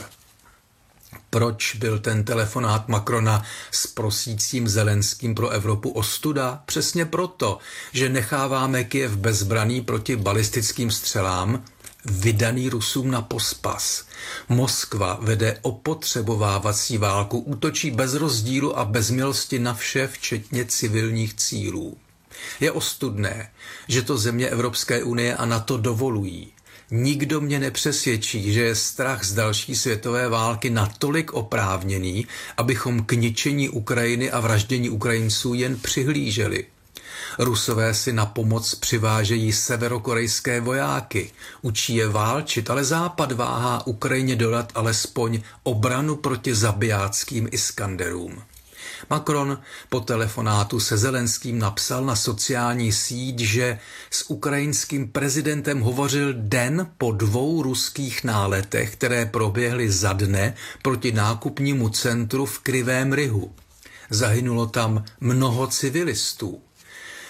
Proč byl ten telefonát Macrona s prosícím Zelenským pro Evropu ostuda? Přesně proto, že necháváme Kyjev bezbraný proti balistickým střelám, vydaný Rusům na pospas. Moskva vede opotřebovávací válku, útočí bez rozdílu a bez milosti na vše, včetně civilních cílů. Je ostudné, že to země Evropské unie a NATO dovolují. Nikdo mě nepřesvědčí, že je strach z další světové války natolik oprávněný, abychom k ničení Ukrajiny a vraždění Ukrajinců jen přihlíželi. Rusové si na pomoc přivážejí severokorejské vojáky, učí je válčit, ale Západ váhá Ukrajině dodat alespoň obranu proti zabijáckým Iskanderům. Macron po telefonátu se Zelenským napsal na sociální síť, že s ukrajinským prezidentem hovořil den po 2 ruských náletech, které proběhly za dne proti nákupnímu centru v Krivém Rihu. Zahynulo tam mnoho civilistů.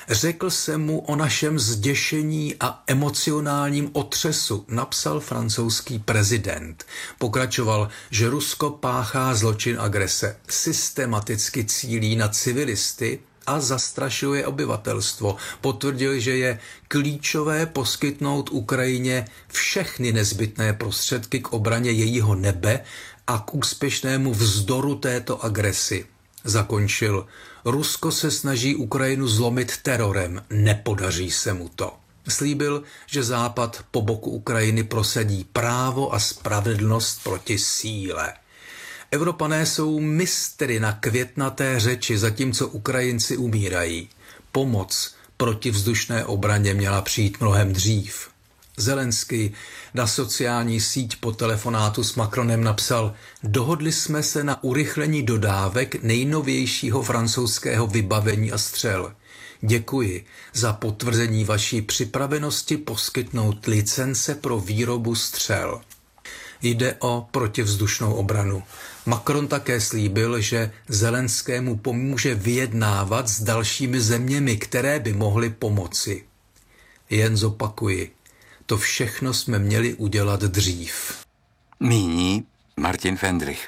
Řekl jsem mu o našem zděšení a emocionálním otřesu, napsal francouzský prezident. Pokračoval, že Rusko páchá zločin agrese, systematicky cílí na civilisty a zastrašuje obyvatelstvo. Potvrdil, že je klíčové poskytnout Ukrajině všechny nezbytné prostředky k obraně jejího nebe a k úspěšnému vzdoru této agresi. Zakončil, Rusko se snaží Ukrajinu zlomit terorem, nepodaří se mu to. Slíbil, že Západ po boku Ukrajiny prosadí právo a spravedlnost proti síle. Evropané jsou mistry na květnaté řeči, zatímco Ukrajinci umírají. Pomoc protivzdušné obraně měla přijít mnohem dřív. Zelenský na sociální síť po telefonátu s Macronem napsal: dohodli jsme se na urychlení dodávek nejnovějšího francouzského vybavení a střel. Děkuji za potvrzení vaší připravenosti poskytnout licence pro výrobu střel. Jde o protivzdušnou obranu. Macron také slíbil, že Zelenskému pomůže vyjednávat s dalšími zeměmi, které by mohly pomoci. Jen zopakuji, to všechno jsme měli udělat dřív. Míní Martin Fendrich.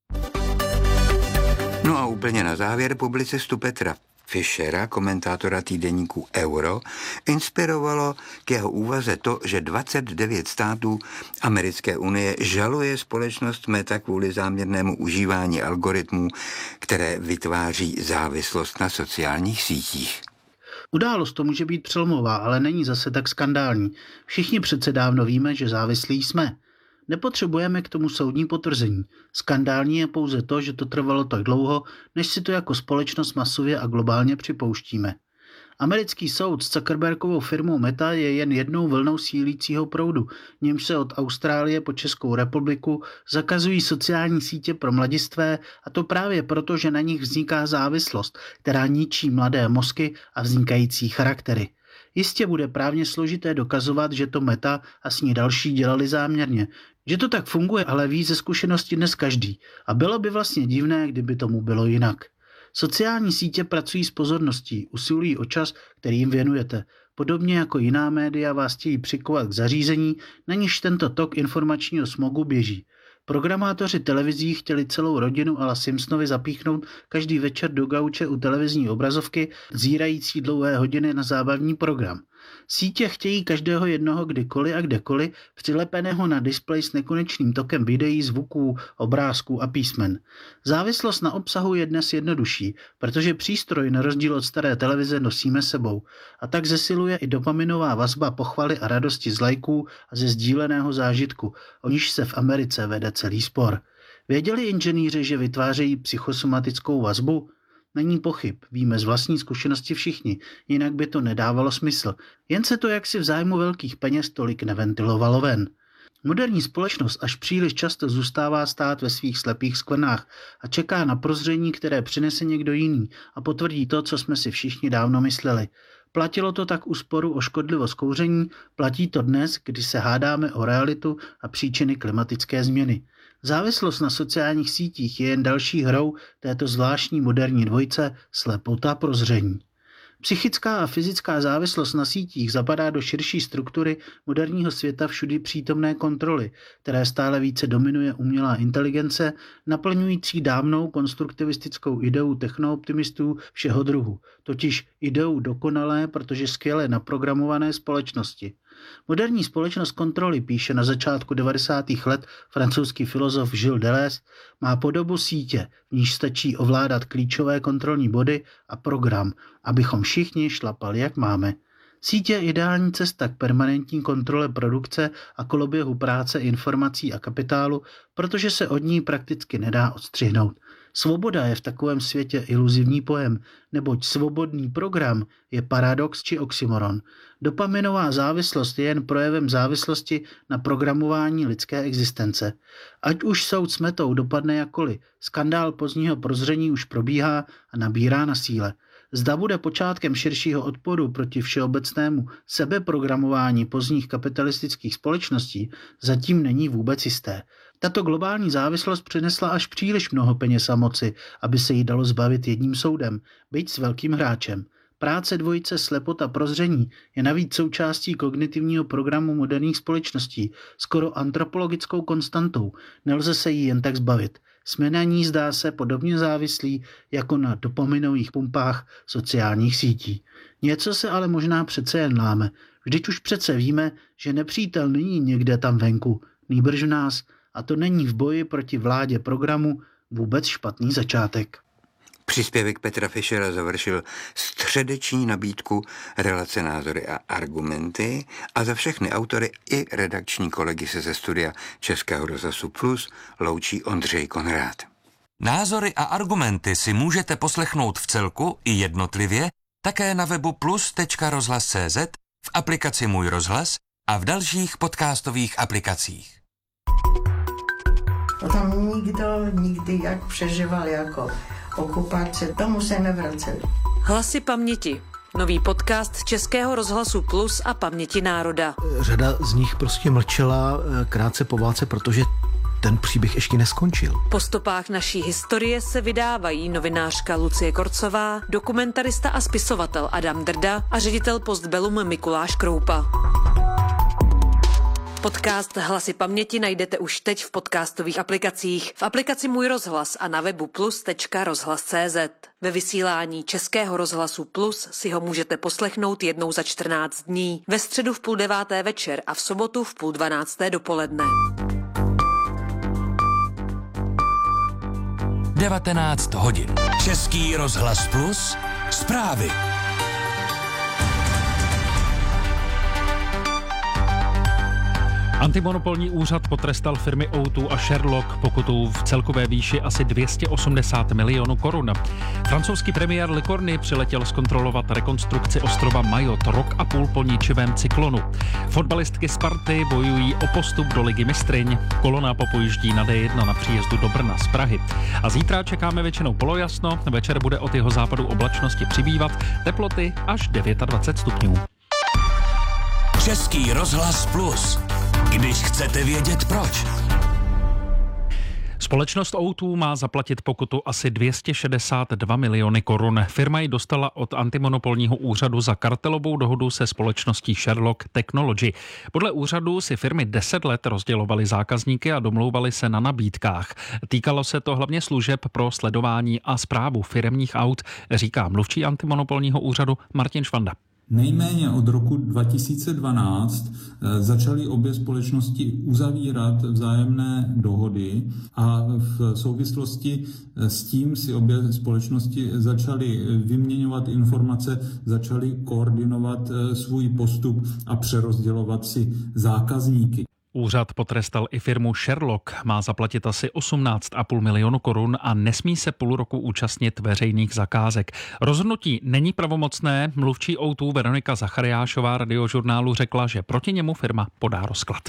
No a úplně na závěr publicistu Petra Fischera, komentátora týdeníku Euro, inspirovalo k jeho úvaze to, že 29 států Americké unie žaluje společnost Meta kvůli záměrnému užívání algoritmů, které vytváří závislost na sociálních sítích. Událost to může být přelomová, ale není zase tak skandální. Všichni přece dávno víme, že závislí jsme. Nepotřebujeme k tomu soudní potvrzení. Skandální je pouze to, že to trvalo tak dlouho, než si to jako společnost masově a globálně připouštíme. Americký soud s Zuckerbergovou firmou Meta je jen jednou vlnou sílícího proudu, němž se od Austrálie po Českou republiku zakazují sociální sítě pro mladistvé, a to právě proto, že na nich vzniká závislost, která ničí mladé mozky a vznikající charaktery. Jistě bude právně složité dokazovat, že to Meta a s ní další dělali záměrně. Že to tak funguje, ale ví ze zkušenosti dnes každý. A bylo by vlastně divné, kdyby tomu bylo jinak. Sociální sítě pracují s pozorností, usilují o čas, který jim věnujete. Podobně jako jiná média vás chtějí přikovat k zařízení, na níž tento tok informačního smogu běží. Programátoři televizí chtěli celou rodinu a la Simpsonovi zapíchnout každý večer do gauče u televizní obrazovky, zírající dlouhé hodiny na zábavní program. Sítě chtějí každého jednoho kdykoliv a kdekoliv přilepeného na displej s nekonečným tokem videí, zvuků, obrázků a písmen. Závislost na obsahu je dnes jednodušší, protože přístroj na rozdíl od staré televize nosíme sebou. A tak zesiluje i dopaminová vazba pochvaly a radosti z lajků a ze sdíleného zážitku, o níž se v Americe vede celý spor. Věděli inženýři, že vytvářejí psychosomatickou vazbu? Není pochyb, víme z vlastní zkušenosti všichni, jinak by to nedávalo smysl. Jen se to jaksi v zájmu velkých peněz tolik neventilovalo ven. Moderní společnost až příliš často zůstává stát ve svých slepých skvrnách a čeká na prozření, které přinese někdo jiný a potvrdí to, co jsme si všichni dávno mysleli. Platilo to tak u sporu o škodlivost kouření, platí to dnes, kdy se hádáme o realitu a příčiny klimatické změny. Závislost na sociálních sítích je jen další hrou této zvláštní moderní dvojce slepota prozření. Psychická a fyzická závislost na sítích zapadá do širší struktury moderního světa všudy přítomné kontroly, které stále více dominuje umělá inteligence, naplňující dávnou konstruktivistickou ideu technooptimistů všeho druhu, totiž ideu dokonalé, protože skvěle naprogramované společnosti. Moderní společnost kontroly, píše na začátku 90. let francouzský filozof Gilles Deleuze, má podobu sítě, v níž stačí ovládat klíčové kontrolní body a program, abychom všichni šlapali, jak máme. Sítě je ideální cesta k permanentní kontrole produkce a koloběhu práce, informací a kapitálu, protože se od ní prakticky nedá odstřihnout. Svoboda je v takovém světě iluzivní pojem, neboť svobodný program je paradox či oxymoron. Dopaminová závislost je jen projevem závislosti na programování lidské existence. Ať už soud s Metou dopadne jakkoliv, skandál pozdního prozření už probíhá a nabírá na síle. Zda bude počátkem širšího odporu proti všeobecnému sebeprogramování pozdních kapitalistických společností, zatím není vůbec jisté. Tato globální závislost přinesla až příliš mnoho peněz a moci, aby se jí dalo zbavit jedním soudem, byť s velkým hráčem. Práce dvojice slepota prozření je navíc součástí kognitivního programu moderních společností, skoro antropologickou konstantou, nelze se jí jen tak zbavit. Jsme na ní, zdá se, podobně závislí jako na dopaminových pumpách sociálních sítí. Něco se ale možná přece jen láme. Vždyť už přece víme, že nepřítel není někde tam venku, nýbrž v nás, a to není v boji proti vládě programu vůbec špatný začátek. Příspěvek Petra Fischera završil středeční nabídku relace Názory a argumenty a za všechny autory i redakční kolegy se ze studia Českého rozhlasu Plus loučí Ondřej Konrád. Názory a argumenty si můžete poslechnout v celku i jednotlivě také na webu plus.rozhlas.cz, v aplikaci Můj rozhlas a v dalších podcastových aplikacích. To tam nikdy jak přežíval jako okupace, tomu se nevraceli. Hlasy paměti. Nový podcast Českého rozhlasu Plus a Paměti národa. Řada z nich prostě mlčela krátce po válce, protože ten příběh ještě neskončil. Po stopách naší historie se vydávají novinářka Lucie Korcová, dokumentarista a spisovatel Adam Drda a ředitel Postbellum Mikuláš Kroupa. Podcast Hlasy paměti najdete už teď v podcastových aplikacích, v aplikaci Můj rozhlas a na webu plus.rozhlas.cz. Ve vysílání Českého rozhlasu Plus si ho můžete poslechnout jednou za 14 dní, ve středu v 8:30 večer a v sobotu v 11:30 dopoledne. 19 hodin. Český rozhlas Plus. Zprávy. Antimonopolní úřad potrestal firmy O2 a Sherlock pokutou v celkové výši asi 280 milionů korun. Francouzský premiér Lecornu přiletěl zkontrolovat rekonstrukci ostrova Mayotte rok a půl po ničivém cyklonu. Fotbalistky Sparty bojují o postup do Ligy mistryň. Kolona popojíždí na D1 na příjezdu do Brna z Prahy. A zítra čekáme většinou polojasno, večer bude od jeho západu oblačnosti přibývat, teploty až 29 stupňů. Český rozhlas Plus. Když chcete vědět proč. Společnost O2 má zaplatit pokutu asi 262 miliony korun. Firma ji dostala od antimonopolního úřadu za kartelovou dohodu se společností Sherlock Technology. Podle úřadu si firmy 10 let rozdělovaly zákazníky a domlouvaly se na nabídkách. Týkalo se to hlavně služeb pro sledování a správu firemních aut, říká mluvčí antimonopolního úřadu Martin Švanda. Nejméně od roku 2012 začaly obě společnosti uzavírat vzájemné dohody a v souvislosti s tím si obě společnosti začaly vyměňovat informace, začaly koordinovat svůj postup a přerozdělovat si zákazníky. Úřad potrestal i firmu Sherlock, má zaplatit asi 18,5 milionu korun a nesmí se půl roku účastnit veřejných zakázek. Rozhodnutí není pravomocné, mluvčí O2 Veronika Zachariášová Radiožurnálu řekla, že proti němu firma podá rozklad.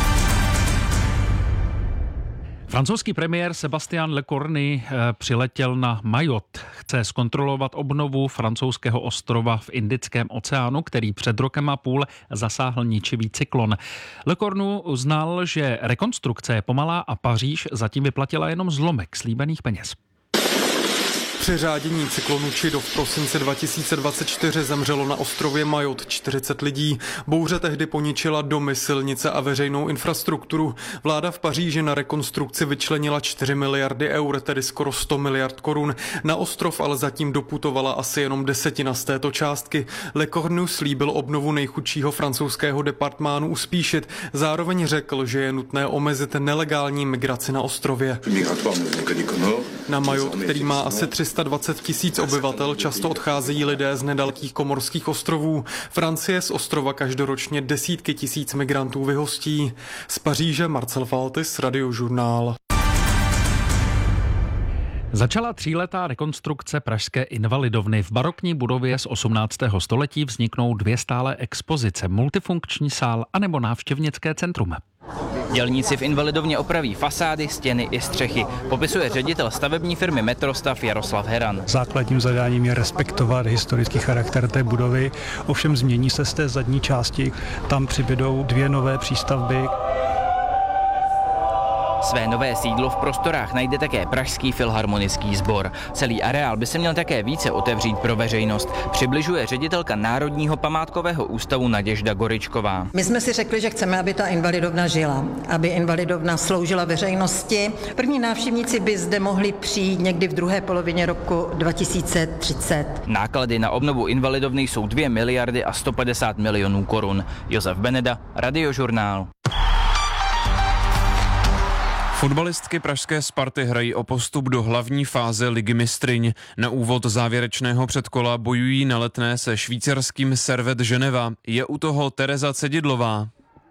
Francouzský premiér Sébastien Lecornu přiletěl na Mayotte. Chce zkontrolovat obnovu francouzského ostrova v Indickém oceánu, který před rokem a půl zasáhl ničivý cyklon. Lecornu uznal, že rekonstrukce je pomalá a Paříž zatím vyplatila jenom zlomek slíbených peněz. Při řádění cyklonu Chido v prosinci 2024 zemřelo na ostrově Mayotte 40 lidí. Bouře tehdy poničila domy, silnice a veřejnou infrastrukturu. Vláda v Paříži na rekonstrukci vyčlenila 4 miliardy eur, tedy skoro 100 miliard korun. Na ostrov ale zatím doputovala asi jenom desetina z této částky. Lecornu slíbil obnovu nejchudšího francouzského departmánu uspíšit. Zároveň řekl, že je nutné omezit nelegální migraci na ostrově. Na Mayotte, který má asi 320 000 obyvatel, často odcházejí lidé z nedalekých komorských ostrovů. Francie z ostrova každoročně desítky tisíc migrantů vyhostí. Z Paříže Marcel Faltis, Radiožurnál. Začala 3letá rekonstrukce pražské Invalidovny. V barokní budově z 18. století vzniknou 2 stálé expozice, multifunkční sál anebo návštěvnické centrum. Dělníci v Invalidovně opraví fasády, stěny i střechy, popisuje ředitel stavební firmy Metrostav Jaroslav Heran. Základním zadáním je respektovat historický charakter té budovy, ovšem změní se z té zadní části. Tam přibydou 2 nové přístavby. Své nové sídlo v prostorách najde také Pražský filharmonický sbor. Celý areál by se měl také více otevřít pro veřejnost, přibližuje ředitelka Národního památkového ústavu Naděžda Goričková. My jsme si řekli, že chceme, aby ta invalidovna žila, aby invalidovna sloužila veřejnosti. První návštěvníci by zde mohli přijít někdy v druhé polovině roku 2030. Náklady na obnovu invalidovny jsou 2 miliardy a 150 milionů korun. Josef Beneda, Radiožurnál. Fotbalistky pražské Sparty hrají o postup do hlavní fáze Ligy mistryň. Na úvod závěrečného předkola bojují na Letné se švýcarským Servette Ženeva. Je u toho Tereza Cedidlová.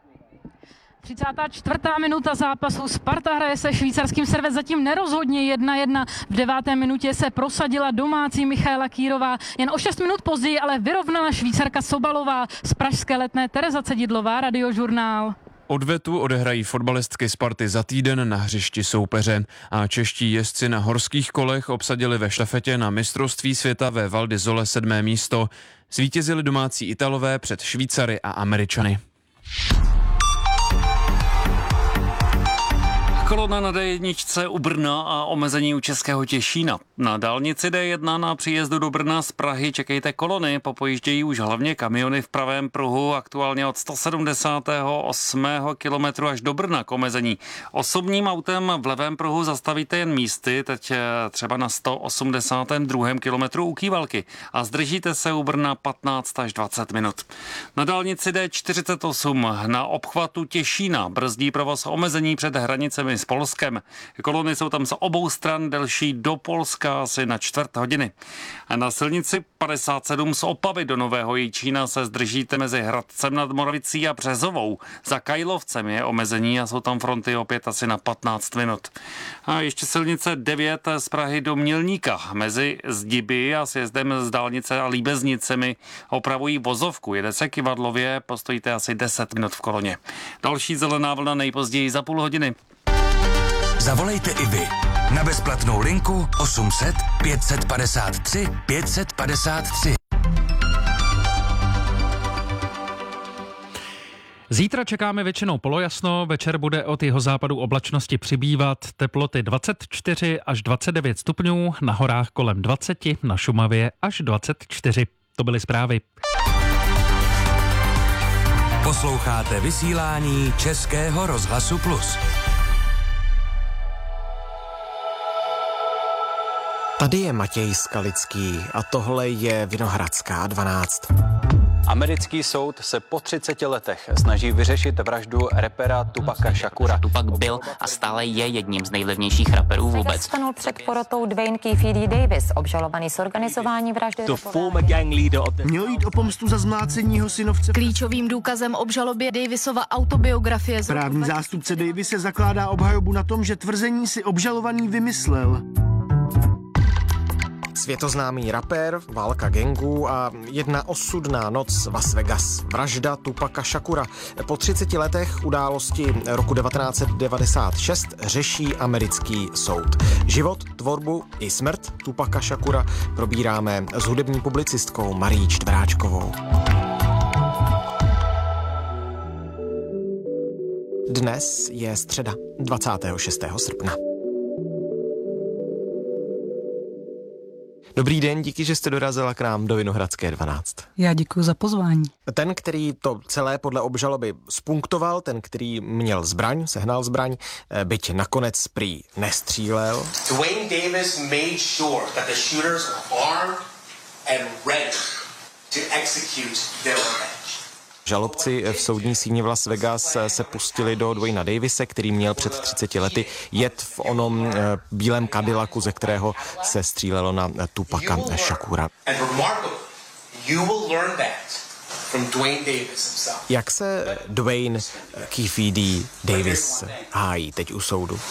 34. minuta zápasu. Sparta hraje se švýcarským Servette zatím nerozhodně 1-1. V 9. minutě se prosadila domácí Michaela Kýrová. Jen o 6 minut později ale vyrovnala Švýcarka Sobalová. Z pražské Letné Tereza Cedidlová, Radiožurnál. Odvetu odehrají fotbalistky Sparty za týden na hřišti soupeře a čeští jezdci na horských kolech obsadili ve štafetě na mistrovství světa ve Val di Sole 7. místo. Zvítězili domácí Italové před Švýcary a Američany. Kolona na D1 u Brna a omezení u Českého Těšína. Na dálnici D1 na příjezdu do Brna z Prahy čekejte kolony, popojíždějí už hlavně kamiony v pravém pruhu, aktuálně od 178. kilometru až do Brna k omezení. Osobním autem v levém pruhu zastavíte jen místy, teď třeba na 182. kilometru u Kývalky a zdržíte se u Brna 15 až 20 minut. Na dálnici D48 na obchvatu Těšína brzdí provoz omezení před hranicemi s Polskem. Kolony jsou tam z obou stran delší do Polska asi na 1/4 hodiny. A na silnici 57 z Opavy do Nového Jičína se zdržíte mezi Hradcem nad Moravicí a Březovou. Za Kajlovcem je omezení a jsou tam fronty opět asi na 15 minut. A ještě silnice 9 z Prahy do Mělníka. Mezi Zdiby a sjezdem z dálnice a Líbeznicemi opravují vozovku. Jede se Kyvadlově, postojíte asi 10 minut v koloně. Další zelená vlna nejpozději za půl hodiny. Zavolejte i vy na bezplatnou linku 800 553 553. Zítra čekáme většinou polojasno, večer bude od jihozápadu oblačnosti přibývat, teploty 24 až 29 stupňů, na horách kolem 20, na Šumavě až 24. To byly zprávy. Posloucháte vysílání Českého rozhlasu Plus. Tady je Matěj Skalický a tohle je Vinohradská 12. Americký soud se po 30 letech snaží vyřešit vraždu rapera Tupaca Shakura. Tupac byl a stále je jedním z nejvlivnějších raperů vůbec. Stanul před porotou Dwayne Keefe Davis, obžalovaný z organizování vraždy. Mělo jít o pomstu za zmlácení jeho synovce. Klíčovým důkazem obžalobě Davisova autobiografie. Právní zástupce Davise zakládá obhajobu na tom, že tvrzení si obžalovaný vymyslel. Světoznámý rapper, válka gangů a jedna osudná noc Las Vegas. Vražda Tupaca Shakura. Po 30 letech události roku 1996 řeší americký soud. Život, tvorbu i smrt Tupaca Shakura probíráme s hudební publicistkou Marií Čtveráčkovou. Dnes je středa 26. srpna. Dobrý den, díky, že jste dorazila k nám do Vinohradské 12. Já děkuji za pozvání. Ten, který to celé podle obžaloby spunktoval, ten, který měl zbraň, sehnal zbraň, byť nakonec prý nestřílel. Dwayne Davis made sure that the shooters were armed and ready to execute their revenge. Žalobci v soudní síni v Las Vegas se pustili do Dwayna Davise, který měl před 30 lety jet v onom bílém Cadillacu, ze kterého se střílelo na Tupaca Shakura. Jak se Dwayne Keefe D. Davis hájí teď u soudu?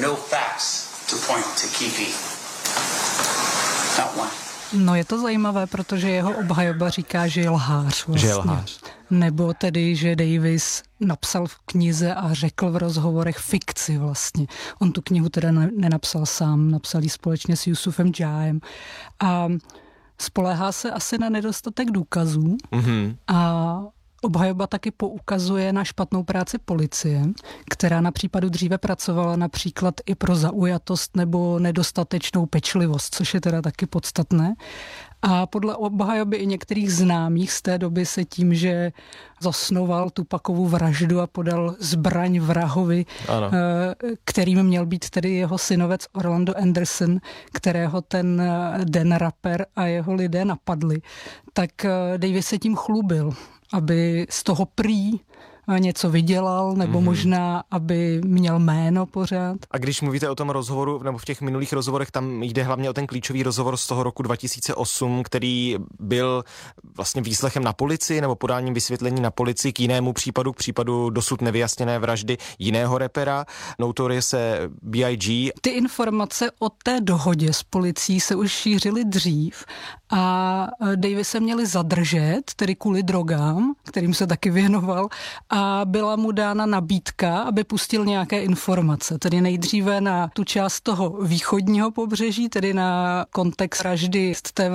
No je to zajímavé, protože jeho obhajoba říká, že je lhář vlastně. Že je lhář. Nebo tedy, že Davis napsal v knize a řekl v rozhovorech fikci vlastně. On tu knihu teda nenapsal sám, napsal ji společně s Yusufem Jahem. A spoléhá se asi na nedostatek důkazů a Obhajoba taky poukazuje na špatnou práci policie, která na případu dříve pracovala například i pro zaujatost nebo nedostatečnou pečlivost, což je teda taky podstatné. A podle obhajoby i některých známých z té doby se tím, že zasnoval Tupacovu vraždu a podal zbraň vrahovi, kterým měl být tedy jeho synovec Orlando Anderson, kterého ten den rapper a jeho lidé napadli, tak Davis se tím chlubil, aby z toho prý něco vydělal, nebo možná, aby měl jméno pořád. A když mluvíte o tom rozhovoru, nebo v těch minulých rozhovorech, tam jde hlavně o ten klíčový rozhovor z toho roku 2008, který byl vlastně výslechem na policii, nebo podáním vysvětlení na policii k jinému případu, k případu dosud nevyjasněné vraždy jiného rapera, Notorious B.I.G. Ty informace o té dohodě s policií se už šířily dřív a Davise měli zadržet, tedy kvůli drogám, kterým se taky věnoval, a byla mu dána nabídka, aby pustil nějaké informace, tedy nejdříve na tu část toho východního pobřeží, tedy na kontext vraždy té